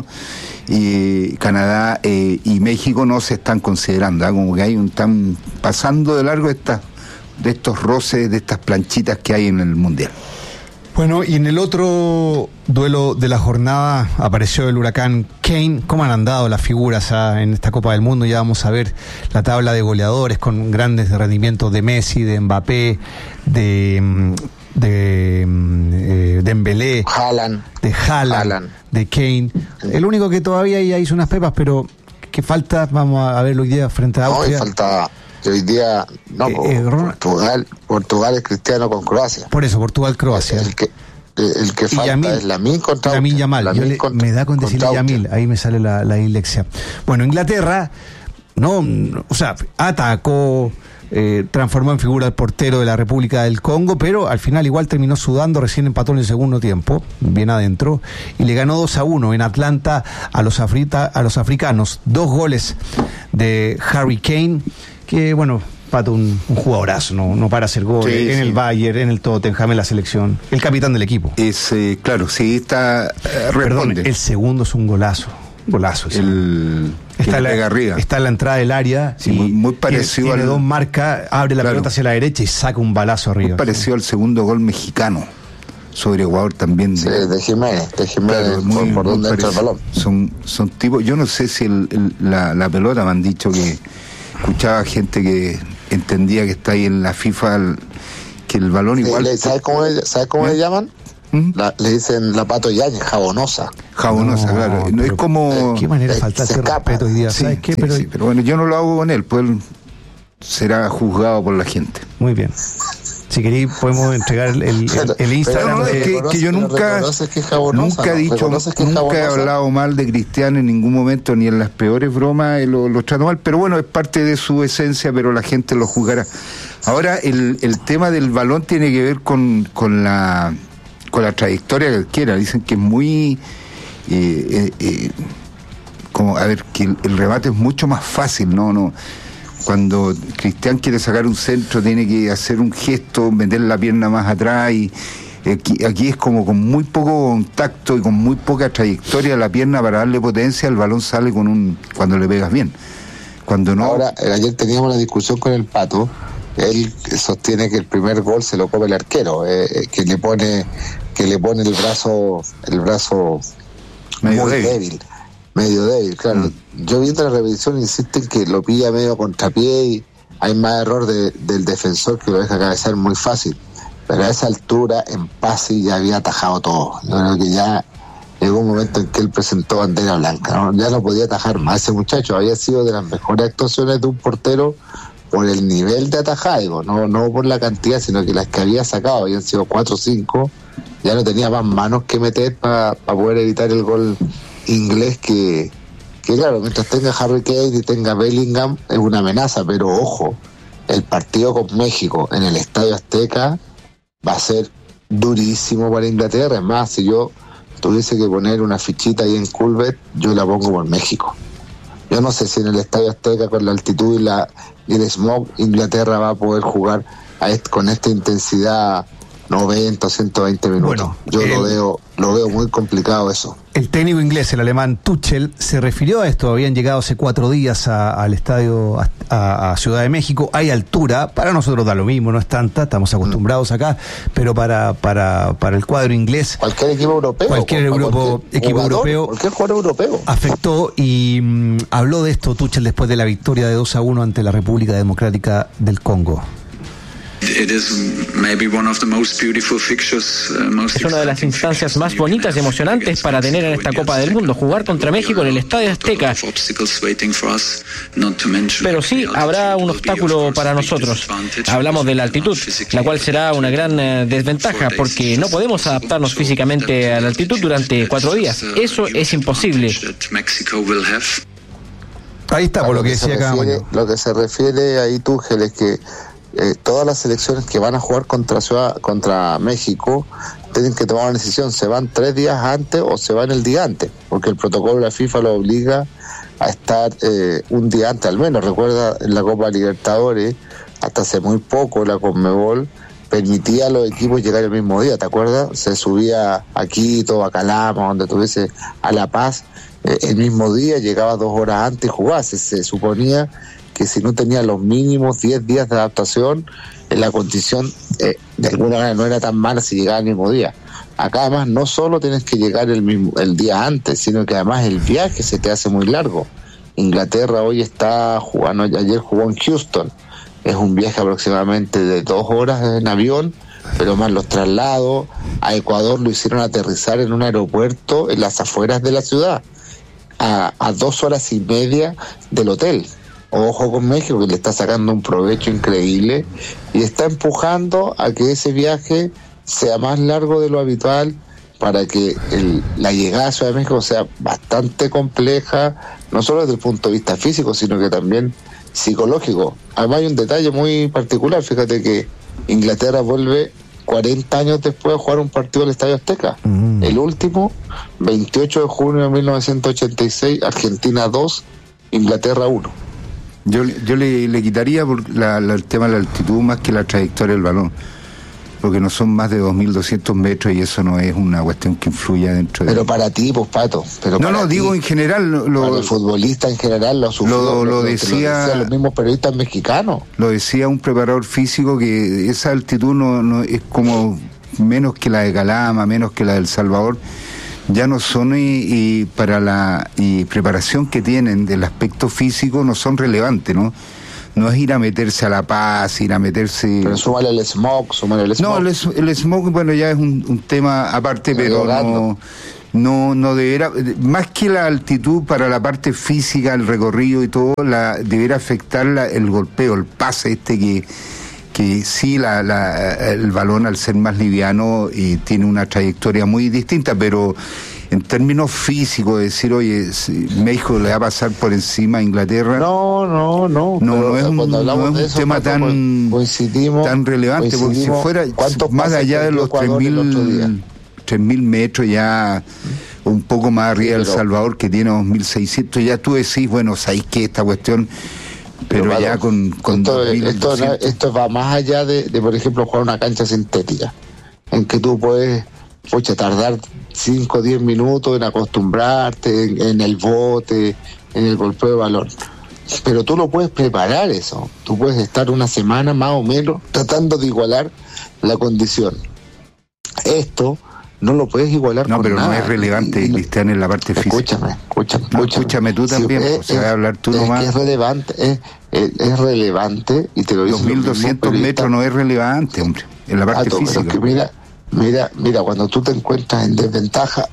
Speaker 21: Canadá y México no se están considerando, ¿eh? Como que están pasando de largo de estos roces, de estas planchitas que hay en el Mundial.
Speaker 8: Bueno, y en el otro duelo de la jornada apareció el huracán Kane. ¿Cómo han andado las figuras en esta Copa del Mundo? Ya vamos a ver la tabla de goleadores con grandes rendimientos de Messi, de Mbappé, de Dembélé, de Haaland, de Kane. El único que todavía ya hizo unas pepas, pero que falta, vamos a verlo hoy día frente a Austria.
Speaker 20: No, falta hoy día, Portugal es Cristiano con Croacia.
Speaker 8: Por eso, Portugal-Croacia.
Speaker 20: El que falta Yamil, es Lamine contra
Speaker 8: Lamine Yamal. Me da con decirle Yamil, ahí me sale la dislexia. Bueno, Inglaterra atacó, transformó en figura al portero de la República del Congo, pero al final igual terminó sudando, recién empató en el segundo tiempo, bien adentro, y le ganó 2-1 en Atlanta a los africanos. 2 goles de Harry Kane, que bueno, Pato, un jugadorazo, no para hacer goles,
Speaker 21: Sí,
Speaker 8: en el Bayern, en el Tottenham, en la selección, el capitán del equipo.
Speaker 21: Claro, sí, está
Speaker 8: Perdón,
Speaker 21: responde.
Speaker 8: el segundo es un golazo. Sí.
Speaker 21: Está
Speaker 8: en la entrada del área.
Speaker 21: Sí, muy parecido
Speaker 8: tiene dos marcas, abre la pelota hacia la derecha y saca un balazo arriba.
Speaker 21: Muy parecido al segundo gol mexicano sobre Ecuador también.
Speaker 20: Sí, de Jiménez,
Speaker 21: claro,
Speaker 20: por donde entra el balón.
Speaker 21: Son tipos, yo no sé si la pelota, me han dicho que escuchaba gente que entendía que está ahí en la FIFA, que el balón igual...
Speaker 20: ¿Sabes cómo le llaman? Le dicen la Pato Yáñez, jabonosa.
Speaker 21: Jabonosa, claro. No es como...
Speaker 8: Qué manera de faltarse respeto hoy día, ¿sabes qué?
Speaker 21: Pero bueno, yo no lo hago con él, pues él será juzgado por la gente.
Speaker 8: Muy bien. Si queréis podemos entregar el Instagram.
Speaker 21: Que yo nunca he dicho, nunca he hablado mal de Cristiano en ningún momento, ni en las peores bromas lo trato mal, pero bueno, es parte de su esencia, pero la gente lo juzgará. Ahora, el tema del balón tiene que ver con la trayectoria que él quiera. Dicen que es muy que el remate es mucho más fácil, no cuando Cristian quiere sacar un centro tiene que hacer un gesto, meter la pierna más atrás, y aquí es como con muy poco contacto y con muy poca trayectoria la pierna para darle potencia, el balón sale cuando le pegas bien. Cuando no...
Speaker 20: Ahora, ayer teníamos una discusión con el Pato. Él sostiene que el primer gol se lo come el arquero, que le pone el brazo
Speaker 21: medio
Speaker 20: débil, claro. Yo viendo la revisión insisten que lo pilla medio contrapié y hay más error del defensor, que lo deja cabezar muy fácil, pero a esa altura en pase ya había atajado todo. Yo creo que ya llegó un momento en que él presentó bandera blanca, ¿no? Ya no podía atajar más. Ese muchacho había sido de las mejores actuaciones de un portero por el nivel de atajado, no por la cantidad, sino que las que había sacado habían sido 4 o 5, ya no tenía más manos que meter para poder evitar el gol inglés, que claro, mientras tenga Harry Kane y tenga Bellingham es una amenaza, pero ojo, el partido con México en el Estadio Azteca va a ser durísimo para Inglaterra. Es más, si yo tuviese que poner una fichita ahí en Culbert, yo la pongo por México. Yo no sé si en el Estadio Azteca, con la altitud y el smog, Inglaterra va a poder jugar con esta intensidad 90 o 120 minutos. Bueno, yo lo veo muy complicado eso.
Speaker 8: El técnico inglés, el alemán Tuchel, se refirió a esto. Habían llegado hace 4 días al estadio, a Ciudad de México. Hay altura, para nosotros da lo mismo, no es tanta, estamos acostumbrados acá, pero para el cuadro inglés,
Speaker 20: cualquier equipo europeo,
Speaker 8: cualquier jugador europeo afectó, y habló de esto Tuchel después de la victoria de 2-1 ante la República Democrática del Congo.
Speaker 2: Es una de las instancias más bonitas y emocionantes para tener en esta Copa del Mundo, jugar contra México en el Estadio Azteca. Pero sí, habrá un obstáculo para nosotros. Hablamos de la altitud, la cual será una gran desventaja, porque no podemos adaptarnos físicamente a la altitud durante 4 días. Eso es imposible.
Speaker 8: Ahí está, por lo que decía acá.
Speaker 20: Lo que se refiere ahí, Tuchel, es que todas las selecciones que van a jugar contra México tienen que tomar una decisión: se van 3 días antes o se van el día antes, porque el protocolo de la FIFA lo obliga a estar un día antes al menos. Recuerda, en la Copa Libertadores, hasta hace muy poco, la Conmebol permitía a los equipos llegar el mismo día, ¿te acuerdas? Se subía a Quito, a Calama, donde tuviese, a La Paz, el mismo día, llegaba 2 horas antes y jugaba. Se suponía que si no tenía los mínimos 10 días de adaptación, en la condición de alguna manera no era tan mala si llegaba el mismo día. Acá además no solo tienes que llegar el día antes, sino que además el viaje se te hace muy largo. Inglaterra hoy está jugando, ayer jugó en Houston, es un viaje aproximadamente de 2 horas en avión, pero más los traslados. A Ecuador lo hicieron aterrizar en un aeropuerto en las afueras de la ciudad, a 2 horas y media del hotel. Ojo con México, que le está sacando un provecho increíble y está empujando a que ese viaje sea más largo de lo habitual, para que la llegada a Ciudad de México sea bastante compleja, no solo desde el punto de vista físico, sino que también psicológico. Además hay un detalle muy particular, fíjate que Inglaterra vuelve 40 años después a jugar un partido al Estadio Azteca. El último, 28 de junio de 1986, Argentina 2, Inglaterra 1.
Speaker 21: Yo le quitaría el tema de la altitud más que la trayectoria del balón, porque no son más de 2.200 metros y eso no es una cuestión que influya dentro de...
Speaker 20: Pero para ti, pues, Pato.
Speaker 21: Digo en general...
Speaker 20: Para el futbolista en general lo sufrió.
Speaker 21: Lo decía
Speaker 20: los mismos periodistas mexicanos.
Speaker 21: Lo decía un preparador físico, que esa altitud no es como menos que la de Calama, menos que la del Salvador. Ya no son, y para la preparación que tienen del aspecto físico no son relevantes, ¿no? No es ir a meterse a La Paz, ir a meterse...
Speaker 20: Pero súmale el smog.
Speaker 21: No, el smog, bueno, ya es un tema aparte, pero no deberá... Más que la altitud para la parte física, el recorrido y todo, deberá afectar el golpeo, el pase que sí, el balón, al ser más liviano, tiene una trayectoria muy distinta, pero... En términos físicos, decir, oye, México le va a pasar por encima a Inglaterra.
Speaker 20: No
Speaker 21: es un tema tan relevante, porque si fuera más allá de los 3.000 metros, ya un poco más arriba de El Salvador, que tiene 2.600, ya tú decís, bueno, sabéis que esta cuestión, pero ya con
Speaker 20: esto va más allá de, por ejemplo, jugar una cancha sintética, en que tú puedes tardar 5 o 10 minutos en acostumbrarte, en el bote, en el golpeo de balón. Pero tú lo puedes preparar eso. Tú puedes estar una semana más o menos tratando de igualar la condición. Esto no lo puedes igualar con nada.
Speaker 21: No, pero no es relevante, Cristian, en la parte física. Escúchame tú también, vas a hablar tú nomás.
Speaker 20: Es relevante, es relevante, y te lo digo.
Speaker 21: 2.200 metros no es relevante, hombre, en la parte física.
Speaker 20: Pero que mira, cuando tú te encuentras en desventaja,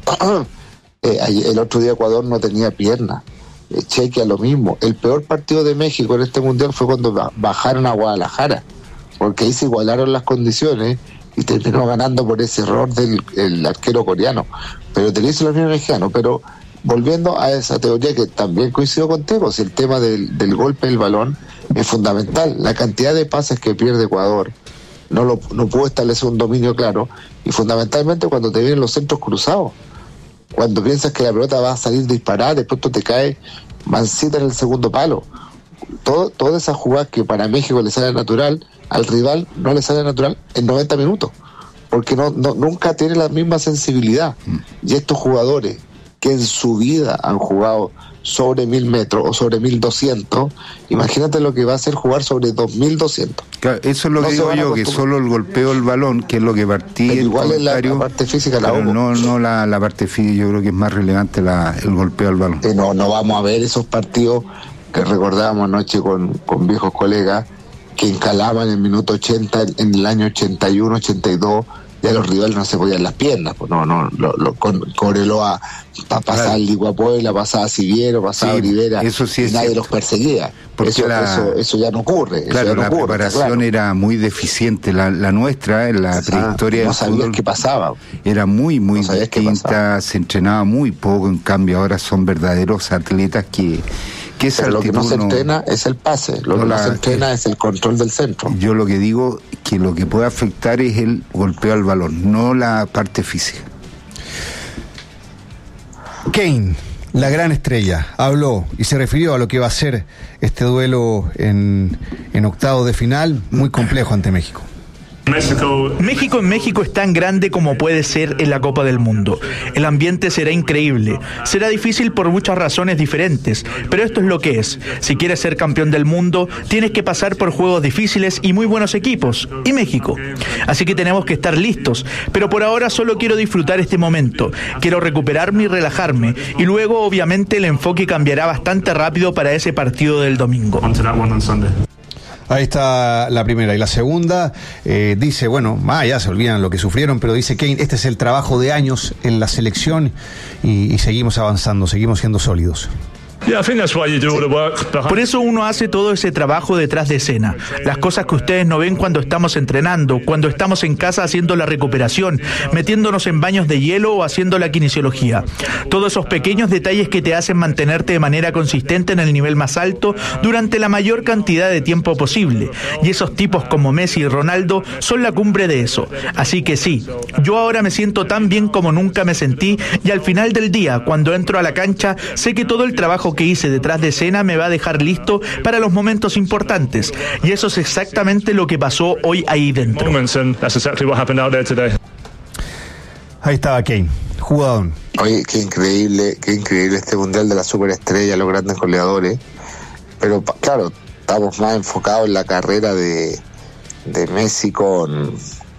Speaker 20: el otro día Ecuador no tenía pierna, Chequia lo mismo. El peor partido de México en este mundial fue cuando bajaron a Guadalajara, porque ahí se igualaron las condiciones y terminó ganando por ese error del arquero coreano. Pero te lo hizo el mismo mexicano. Pero volviendo a esa teoría que también coincido contigo, si el tema del golpe del balón es fundamental, la cantidad de pases que pierde Ecuador no pudo establecer un dominio claro, y fundamentalmente cuando te vienen los centros cruzados, cuando piensas que la pelota va a salir disparada, de pronto te cae mansita en el segundo palo. Todas esas jugadas que para México le sale natural, al rival no le sale natural en 90 minutos, porque nunca tiene la misma sensibilidad. Y estos jugadores que en su vida han jugado sobre 1.000 metros o sobre 1.200, imagínate lo que va a ser jugar sobre 2.200.
Speaker 21: Claro, eso es lo que digo yo, que solo el golpeo del balón, que es lo que partí.
Speaker 20: Pero igual es la parte física,
Speaker 21: no la parte física. Yo creo que es más relevante el golpeo del balón.
Speaker 20: No vamos a ver esos partidos que recordábamos anoche con viejos colegas, que encalaban en el minuto 80, en el año 81, 82, ya los rivales no se podían las piernas, pues con Cobreloa pasaba al Iguapuela, pasaba a Siviero, pasaba a Olivera,
Speaker 21: eso sí,
Speaker 20: y nadie los perseguía. Porque eso ya no ocurre.
Speaker 21: Claro, la preparación era muy deficiente, la nuestra, en la trayectoria
Speaker 20: no sabías qué pasaba.
Speaker 21: Era muy distinta, se entrenaba muy poco, en cambio ahora son verdaderos atletas que
Speaker 20: lo que no se entrena es el pase, lo que no se entrena es el control del centro.
Speaker 21: Yo lo que digo que lo que puede afectar es el golpeo al balón, no la parte física.
Speaker 8: Kane, la gran estrella, habló y se refirió a lo que va a ser este duelo en octavos de final, muy complejo ante México.
Speaker 3: México en México es tan grande como puede ser en la Copa del Mundo. El ambiente será increíble. Será difícil por muchas razones diferentes, pero esto es lo que es. Si quieres ser campeón del mundo, tienes que pasar por juegos difíciles y muy buenos equipos, y México. Así que tenemos que estar listos, pero por ahora solo quiero disfrutar este momento. Quiero recuperarme y relajarme, y luego obviamente el enfoque cambiará bastante rápido para ese partido del domingo.
Speaker 8: Ahí está la primera. Y la segunda, dice, ya se olvidan lo que sufrieron, pero dice Kane, este es el trabajo de años en la selección y seguimos avanzando, seguimos siendo sólidos.
Speaker 3: Por eso uno hace todo ese trabajo detrás de escena. Las cosas que ustedes no ven cuando estamos entrenando, cuando estamos en casa haciendo la recuperación, metiéndonos en baños de hielo o haciendo la kinesiología. Todos esos pequeños detalles que te hacen mantenerte de manera consistente en el nivel más alto durante la mayor cantidad de tiempo posible. Y esos tipos como Messi y Ronaldo son la cumbre de eso. Así que sí, yo ahora me siento tan bien como nunca me sentí, y al final del día, cuando entro a la cancha, sé que todo el trabajo trabajo que hice detrás de escena me va a dejar listo para los momentos importantes. Y eso es exactamente lo que pasó hoy ahí dentro.
Speaker 8: Ahí estaba Kane, jugador.
Speaker 20: Oye, qué increíble este mundial de la superestrella, los grandes goleadores. Pero claro, estamos más enfocados en la carrera de Messi con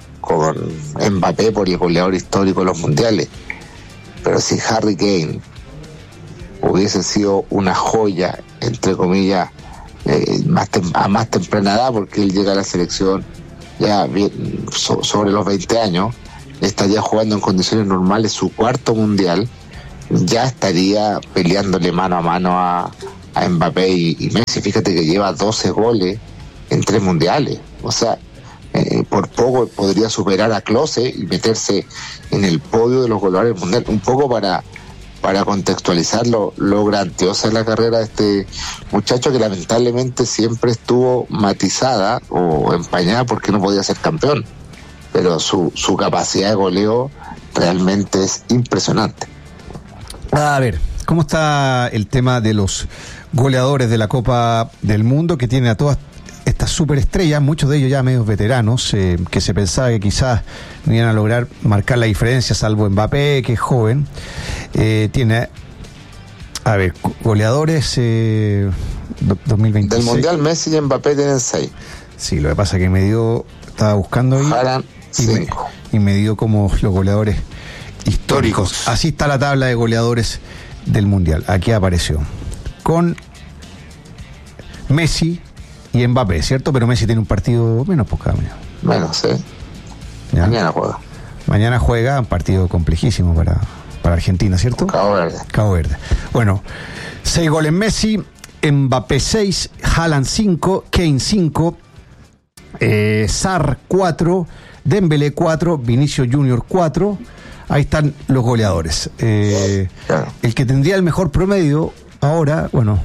Speaker 20: Mbappé por el goleador histórico de los mundiales. Pero si Harry Kane hubiese sido una joya, entre comillas, a más temprana edad, porque él llega a la selección ya sobre los 20 años, estaría jugando en condiciones normales su cuarto mundial, ya estaría peleándole mano a mano a Mbappé y Messi. Fíjate que lleva 12 goles en 3 mundiales, o sea, por poco podría superar a Klose y meterse en el podio de los goleadores mundiales. Un poco para contextualizar lo grandiosa es la carrera de este muchacho, que lamentablemente siempre estuvo matizada o empañada porque no podía ser campeón, pero su capacidad de goleo realmente es impresionante.
Speaker 8: A ver, ¿cómo está el tema de los goleadores de la Copa del Mundo, que tienen a todas estas superestrellas, muchos de ellos ya medios veteranos, que se pensaba que quizás no iban a lograr marcar la diferencia, salvo Mbappé, que es joven? Tiene, a ver, goleadores 2026.
Speaker 20: Del Mundial, Messi y Mbappé tienen 6.
Speaker 8: Sí, lo que pasa es que me dio, estaba buscando y me dio como los goleadores históricos. Así está la tabla de goleadores del Mundial. Aquí apareció con Messi y Mbappé, ¿cierto? Pero Messi tiene un partido menos por cada mañana.
Speaker 20: Menos, sí. ¿Ya? Mañana juega
Speaker 8: un partido complejísimo para Argentina, ¿cierto?
Speaker 20: Cabo Verde.
Speaker 8: Bueno, 6 goles Messi, Mbappé 6, Haaland 5, Kane 5, Sarr 4, Dembélé 4, Vinicius Junior 4. Ahí están los goleadores.
Speaker 20: Claro.
Speaker 8: El que tendría el mejor promedio ahora, bueno,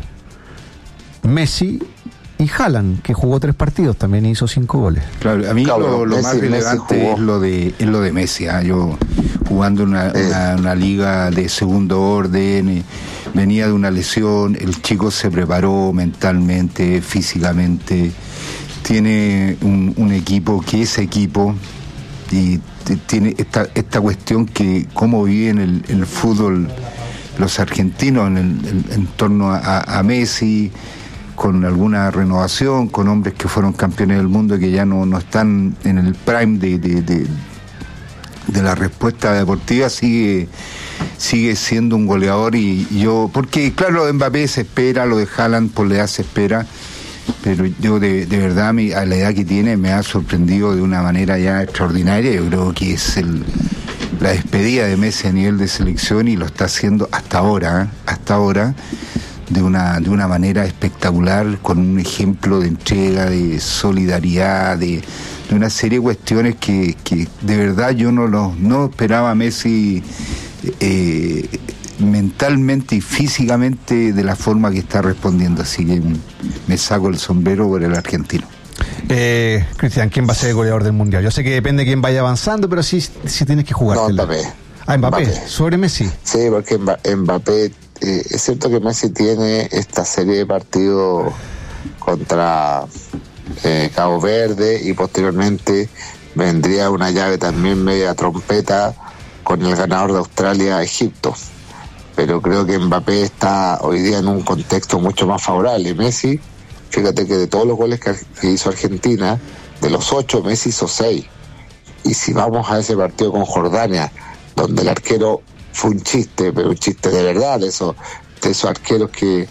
Speaker 8: Messi y Haaland, que jugó 3 partidos, también hizo 5 goles.
Speaker 21: Claro, a mí lo más relevante es lo de Messi. Yo jugando una liga de segundo orden, venía de una lesión, el chico se preparó mentalmente, físicamente, tiene un equipo que es equipo, y tiene esta cuestión que cómo viven el fútbol los argentinos en torno a Messi, con alguna renovación, con hombres que fueron campeones del mundo y que ya no están en el prime de la respuesta deportiva, sigue siendo un goleador. Porque claro, lo de Mbappé se espera, lo de Haaland por la edad se espera, pero yo de verdad a la edad que tiene me ha sorprendido de una manera ya extraordinaria. Yo creo que es la despedida de Messi a nivel de selección, y lo está haciendo hasta ahora de una manera espectacular, con un ejemplo de entrega, de solidaridad, de una serie de cuestiones que de verdad yo no esperaba a Messi mentalmente y físicamente de la forma que está respondiendo. Así que me saco el sombrero por el argentino.
Speaker 8: Cristian, ¿quién va a ser el goleador del Mundial? Yo sé que depende de quién vaya avanzando, pero sí tienes que jugar.
Speaker 20: No, Mbappé.
Speaker 8: Mbappé, sobre Messi.
Speaker 20: Sí, porque Mbappé, es cierto que Messi tiene esta serie de partidos contra Cabo Verde, y posteriormente vendría una llave también media trompeta con el ganador de Australia-Egipto. Pero creo que Mbappé está hoy día en un contexto mucho más favorable. Messi, fíjate que de todos los goles que hizo Argentina, de los 8, Messi hizo 6. Y si vamos a ese partido con Jordania, donde el arquero fue un chiste, pero un chiste de verdad, de esos arqueros que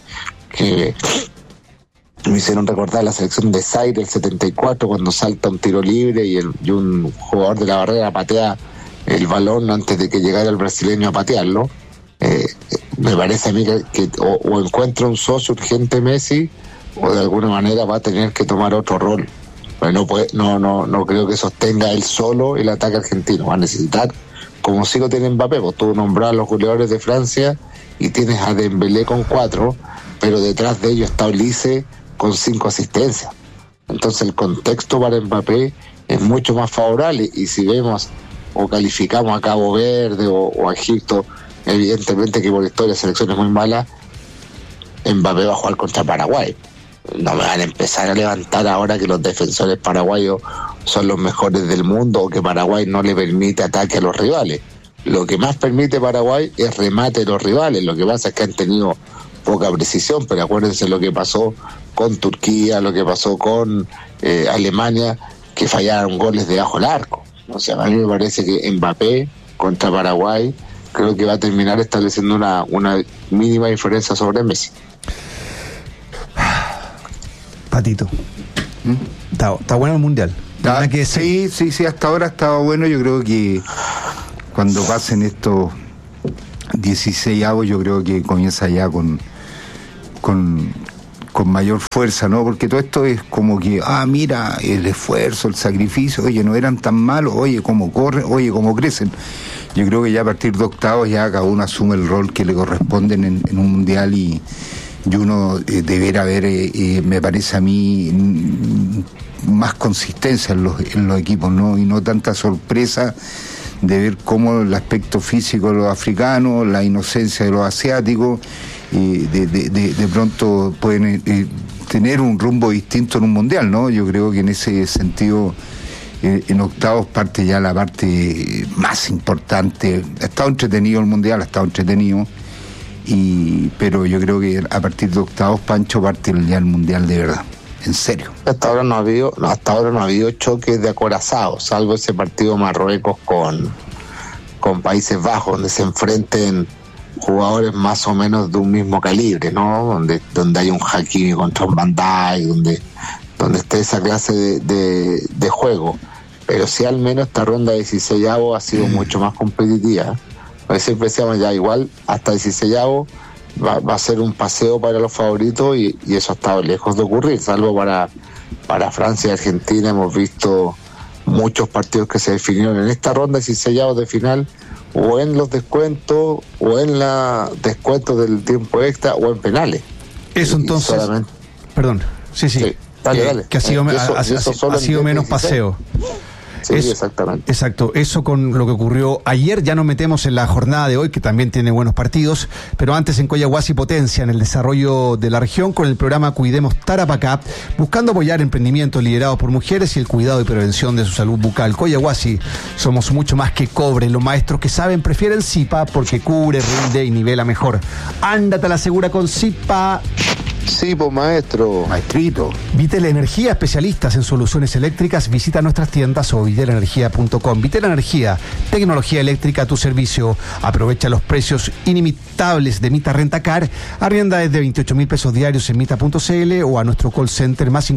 Speaker 20: me hicieron recordar la selección de Zaire, el 74, cuando salta un tiro libre y un jugador de la barrera patea el balón antes de que llegara el brasileño a patearlo. Me parece a mí que o encuentra un socio urgente Messi, o de alguna manera va a tener que tomar otro rol. Pero no creo que sostenga él solo el ataque argentino. Va a necesitar, como sí lo tiene Mbappé, pues tú nombras a los goleadores de Francia y tienes a Dembélé con 4, pero detrás de ellos está Olise con 5 asistencias. Entonces el contexto para Mbappé es mucho más favorable, y si vemos o calificamos a Cabo Verde o a Egipto, evidentemente que por historia selecciones muy malas, Mbappé va a jugar contra Paraguay. No me van a empezar a levantar ahora que los defensores paraguayos son los mejores del mundo o que Paraguay no le permite ataque a los rivales. Lo que más permite Paraguay es remate de los rivales. Lo que pasa es que han tenido poca precisión, pero acuérdense lo que pasó con Turquía, lo que pasó con Alemania, que fallaron goles debajo del arco. O sea, a mí me parece que Mbappé contra Paraguay creo que va a terminar estableciendo una mínima diferencia sobre Messi.
Speaker 8: Patito, está bueno el Mundial.
Speaker 21: Sí, hasta ahora ha estado bueno. Yo creo que cuando pasen estos 16avos, yo creo que comienza ya con mayor fuerza, ¿no? Porque todo esto es como que, mira, el esfuerzo, el sacrificio, oye, no eran tan malos, oye, cómo corren, oye, cómo crecen. Yo creo que ya a partir de octavos ya cada uno asume el rol que le corresponde en un mundial y uno deberá ver, me parece a mí, más consistencia en los equipos, ¿no? Y no tanta sorpresa de ver cómo el aspecto físico de los africanos, la inocencia de los asiáticos, de pronto pueden tener un rumbo distinto en un mundial, ¿no? Yo creo que en ese sentido, en octavos parte ya la parte más importante. Ha estado entretenido el mundial, pero yo creo que a partir de octavos, Pancho, parte ya el mundial de verdad, en serio.
Speaker 20: Hasta ahora no ha habido choques de acorazados, salvo ese partido Marruecos con Países Bajos, donde se enfrenten jugadores más o menos de un mismo calibre, ¿no? Donde hay un Hakimi contra un Van Dijk, donde esté esa clase de juego. Pero sí, al menos esta ronda de 16avos ha sido mucho más competitiva. Siempre decíamos ya, igual hasta 16avos va a ser un paseo para los favoritos y eso ha estado lejos de ocurrir, salvo para Francia y Argentina. Hemos visto muchos partidos que se definieron en esta ronda de 16avos de final, o en los descuentos, o en la descuentos del tiempo extra, o en penales.
Speaker 8: Eso entonces, perdón, sí. Dale. Que ha sido menos paseo.
Speaker 20: Sí, exactamente.
Speaker 8: Exacto, eso con lo que ocurrió ayer. Ya nos metemos en la jornada de hoy, que también tiene buenos partidos, pero antes en Coyahuasi potencia en el desarrollo de la región con el programa Cuidemos Tarapacá, buscando apoyar emprendimientos liderados por mujeres y el cuidado y prevención de su salud bucal. Coyahuasi, somos mucho más que cobre. Los maestros que saben prefieren Zipa porque cubre, rinde y nivela mejor. Ándate a la segura con Zipa.
Speaker 20: Sí, pues maestro.
Speaker 8: Maestrito. Vitel Energía, especialistas en soluciones eléctricas. Visita nuestras tiendas o vitelenergia.com. Vitel Energía, tecnología eléctrica a tu servicio. Aprovecha los precios inimitables de Mita Rentacar. Arrienda desde 28.000 pesos diarios en mita.cl o a nuestro call center más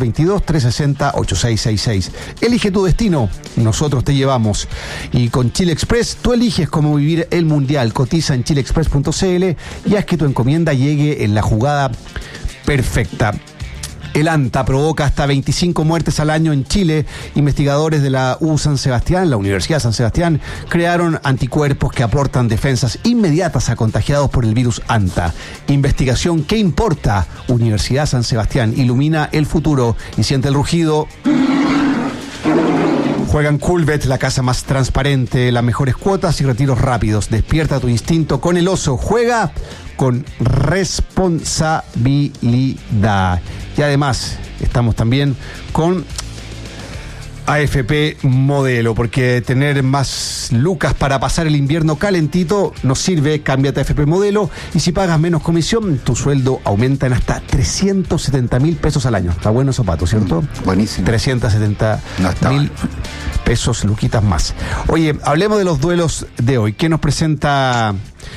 Speaker 8: 5622-360-8666. Elige tu destino, nosotros te llevamos. Y con Chile Express, tú eliges cómo vivir el mundial. Cotiza en chileexpress.cl y haz que tu encomienda llegue en la jugada perfecta. El ANTA provoca hasta 25 muertes al año en Chile. Investigadores de la San Sebastián, la Universidad de San Sebastián, crearon anticuerpos que aportan defensas inmediatas a contagiados por el virus ANTA. Investigación que importa. Universidad San Sebastián ilumina el futuro y siente el rugido. Juegan Coolbet, la casa más transparente, las mejores cuotas y retiros rápidos. Despierta tu instinto con el oso. Juega con responsabilidad. Y además estamos también con AFP Modelo, porque tener más lucas para pasar el invierno calentito nos sirve. Cámbiate a AFP Modelo y si pagas menos comisión, tu sueldo aumenta en hasta 370.000 pesos al año. Está bueno eso, Pato, ¿cierto?
Speaker 21: Buenísimo.
Speaker 8: 370.000 pesos, luquitas más. Oye, hablemos de los duelos de hoy. ¿Qué nos presenta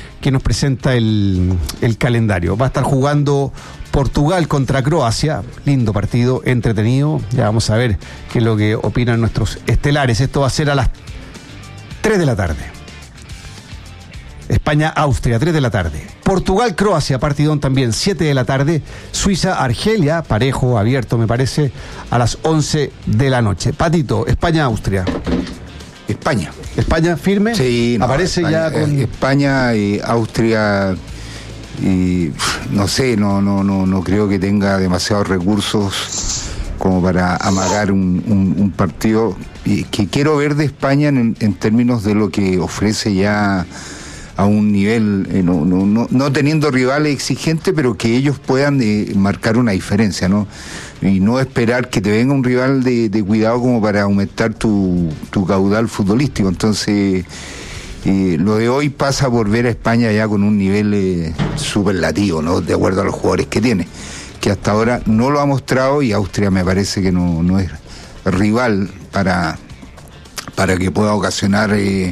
Speaker 8: el calendario? Va a estar jugando Portugal contra Croacia. Lindo partido, entretenido. Ya vamos a ver qué es lo que opinan nuestros estelares. Esto va a ser a las 3 de la tarde. España-Austria, 3 de la tarde. Portugal-Croacia, partidón también, 7 de la tarde. Suiza-Argelia, parejo, abierto me parece, a las 11 de la noche. Patito, España-Austria.
Speaker 21: España.
Speaker 8: ¿España firme?
Speaker 21: Sí. No,
Speaker 8: aparece
Speaker 21: España,
Speaker 8: ya con...
Speaker 21: España y Austria... Y no sé, no creo que tenga demasiados recursos como para amagar un partido que quiero ver de España en términos de lo que ofrece ya a un nivel, no teniendo rivales exigentes, pero que ellos puedan marcar una diferencia, ¿no? Y no esperar que te venga un rival de cuidado como para aumentar tu caudal futbolístico. Entonces, lo de hoy pasa por ver a España ya con un nivel superlativo, ¿no? De acuerdo a los jugadores que tiene, que hasta ahora no lo ha mostrado, y Austria me parece que no es rival para que pueda ocasionar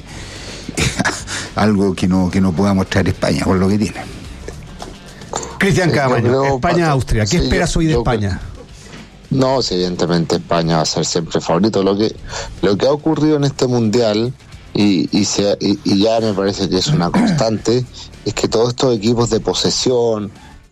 Speaker 21: algo que no pueda mostrar España por lo que tiene.
Speaker 8: Cristian Camaño, España-Austria, ¿qué esperas hoy de España?
Speaker 20: No, evidentemente España va a ser siempre favorito. Lo que ha ocurrido en este mundial, y ya me parece que es una constante, es que todos estos equipos de posesión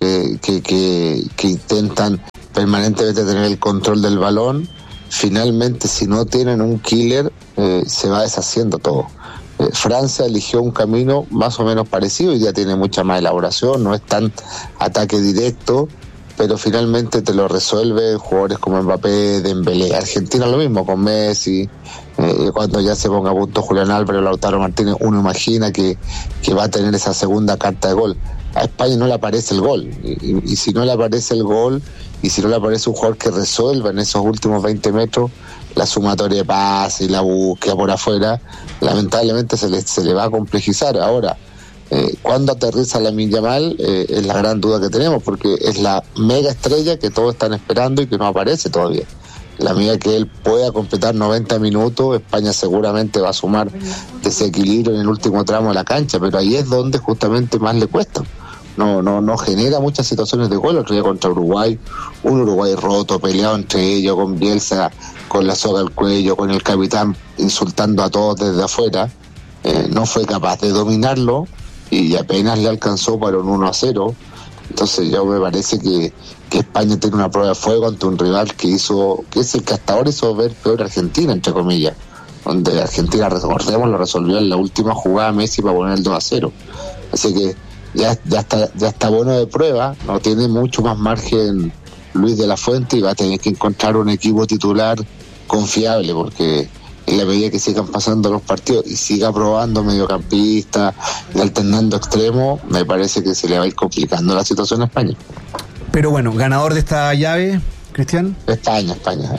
Speaker 20: que intentan permanentemente tener el control del balón, finalmente, si no tienen un killer, se va deshaciendo todo. Francia eligió un camino más o menos parecido y ya tiene mucha más elaboración, no es tan ataque directo, pero finalmente te lo resuelve jugadores como Mbappé, Dembélé. Argentina lo mismo con Messi, cuando ya se ponga a punto Julián Álvarez, Lautaro Martínez, uno imagina que va a tener esa segunda carta de gol. A España no le aparece el gol, y si no le aparece el gol, y si no le aparece un jugador que resuelva en esos últimos 20 metros, la sumatoria de paz y la búsqueda por afuera, lamentablemente se le va a complejizar. Ahora, ¿cuándo aterriza Lamine Yamal? Es la gran duda que tenemos, porque es la mega estrella que todos están esperando y que no aparece todavía. La medida que él pueda completar 90 minutos, España seguramente va a sumar desequilibrio en el último tramo de la cancha, pero ahí es donde justamente más le cuesta. No genera muchas situaciones de gol. El otro día contra Uruguay, un Uruguay roto, peleado entre ellos, con Bielsa con la soga al cuello, con el capitán insultando a todos desde afuera, no fue capaz de dominarlo y apenas le alcanzó para un 1-0. Entonces yo me parece que España tiene una prueba de fuego ante un rival que es el que hasta ahora hizo ver peor a Argentina, entre comillas, donde Argentina, recordemos, lo resolvió en la última jugada Messi para poner el 2-0. Así que ya está bueno de prueba, no tiene mucho más margen Luis de la Fuente, y va a tener que encontrar un equipo titular confiable, porque en la medida que sigan pasando los partidos y siga probando mediocampista y alternando extremos, me parece que se le va a ir complicando la situación a España.
Speaker 8: Pero bueno, ganador de esta llave, Cristian.
Speaker 20: España.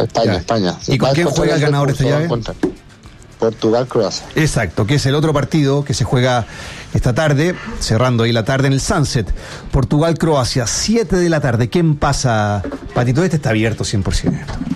Speaker 8: ¿Y con quién juega el ganador de esta llave?
Speaker 20: Portugal-Croacia.
Speaker 8: Exacto, que es el otro partido que se juega esta tarde, cerrando ahí la tarde en el Sunset. Portugal-Croacia, 7 de la tarde. ¿Quién pasa, Patito? Este está abierto 100%.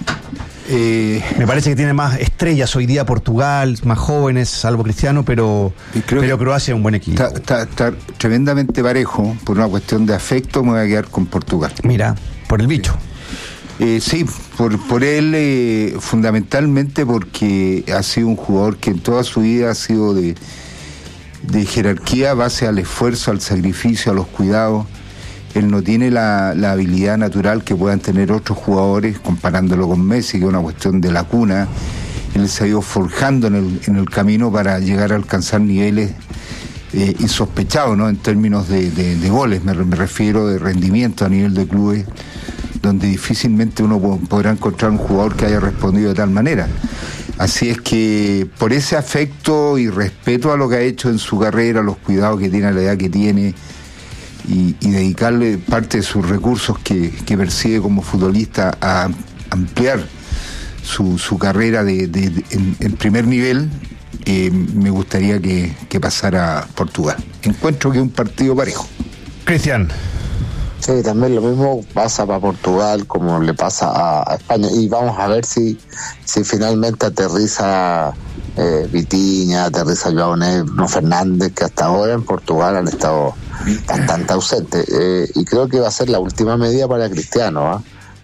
Speaker 8: Me parece que tiene más estrellas hoy día Portugal, más jóvenes, salvo Cristiano, pero Croacia es un buen equipo.
Speaker 21: Está tremendamente parejo. Por una cuestión de afecto me voy a quedar con Portugal.
Speaker 8: Mira, por el bicho.
Speaker 21: Sí, por él, fundamentalmente porque ha sido un jugador que en toda su vida ha sido de jerarquía, base al esfuerzo, al sacrificio, a los cuidados. Él no tiene la habilidad natural que puedan tener otros jugadores, comparándolo con Messi, que es una cuestión de la cuna. Él se ha ido forjando en el camino para llegar a alcanzar niveles insospechados, ¿no? En términos de goles, me refiero, de rendimiento a nivel de clubes, donde difícilmente uno podrá encontrar un jugador que haya respondido de tal manera. Así es que por ese afecto y respeto a lo que ha hecho en su carrera, los cuidados que tiene a la edad que tiene, y dedicarle parte de sus recursos que percibe como futbolista a ampliar su carrera en primer nivel, me gustaría que pasara Portugal. Encuentro que es un partido parejo.
Speaker 8: Cristian.
Speaker 20: Sí, también lo mismo pasa para Portugal como le pasa a España, y vamos a ver si finalmente aterriza Vitinha, aterriza João Neves, Fernández, que hasta ahora en Portugal han estado bastante ausentes, y creo que va a ser la última medida para Cristiano,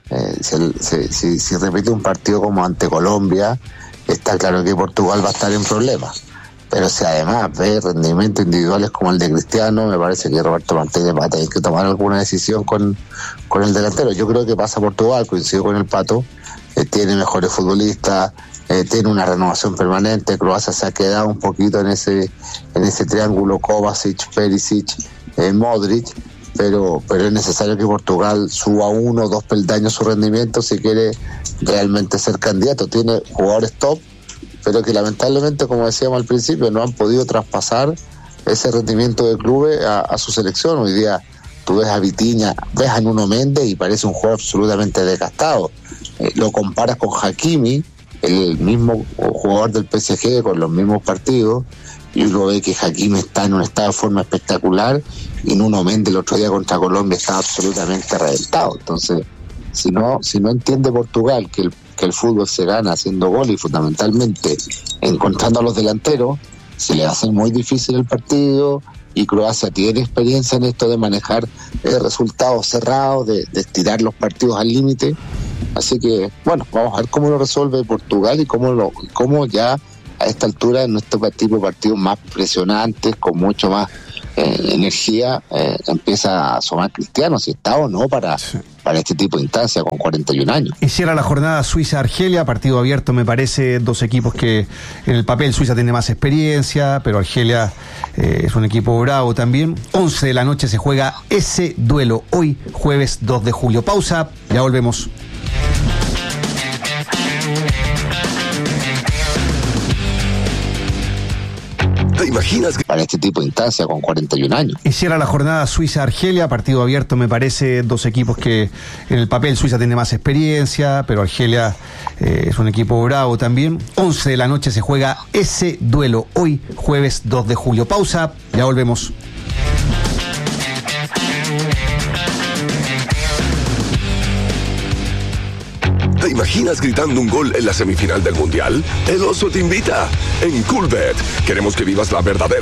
Speaker 20: si repite un partido como ante Colombia, está claro que Portugal va a estar en problemas. Pero si además ve rendimientos individuales como el de Cristiano, me parece que Roberto Martínez va a tener que tomar alguna decisión con el delantero. Yo creo que pasa Portugal, coincido con el Pato, tiene mejores futbolistas, tiene una renovación permanente. Croacia se ha quedado un poquito en ese triángulo Kovacic, Perisic, Modric, pero es necesario que Portugal suba 1 o 2 peldaños su rendimiento si quiere realmente ser candidato. Tiene jugadores top, pero que lamentablemente, como decíamos al principio, no han podido traspasar ese rendimiento de clubes a su selección. Hoy día tú ves a Vitinha, ves a Nuno Méndez y parece un jugador absolutamente desgastado. Lo comparas con Hakimi, el mismo jugador del PSG con los mismos partidos, y uno ve que Hakimi está en un estado de forma espectacular y Nuno Méndez el otro día contra Colombia estaba absolutamente reventado. Entonces, si no entiende Portugal que el fútbol se gana haciendo goles y fundamentalmente encontrando a los delanteros, se le hace muy difícil el partido. Y Croacia tiene experiencia en esto de manejar resultados cerrados, de estirar los partidos al límite. Así que, bueno, vamos a ver cómo lo resuelve Portugal y cómo ya a esta altura en nuestro tipo de partidos más presionantes, con mucho más energía, empieza a asomar Cristiano, si está o no para este tipo de instancia con 41 años.
Speaker 8: Y cierra la jornada Suiza-Argelia, partido abierto, me parece, dos equipos que en el papel Suiza tiene más experiencia, pero Argelia es un equipo bravo también. 11 de la noche se juega ese duelo, hoy jueves 2 de julio. Pausa, ya volvemos.
Speaker 1: ¿Te imaginas que
Speaker 20: para este tipo de instancia con 41 años?
Speaker 8: Y cierra la jornada Suiza-Argelia, partido abierto, me parece, dos equipos que en el papel Suiza tiene más experiencia, pero Argelia es un equipo bravo también. 11 de la noche se juega ese duelo, hoy jueves 2 de julio. Pausa, ya volvemos.
Speaker 1: ¿Te imaginas gritando un gol en la semifinal del Mundial? El Oso te invita. En Coolbet queremos que vivas la verdadera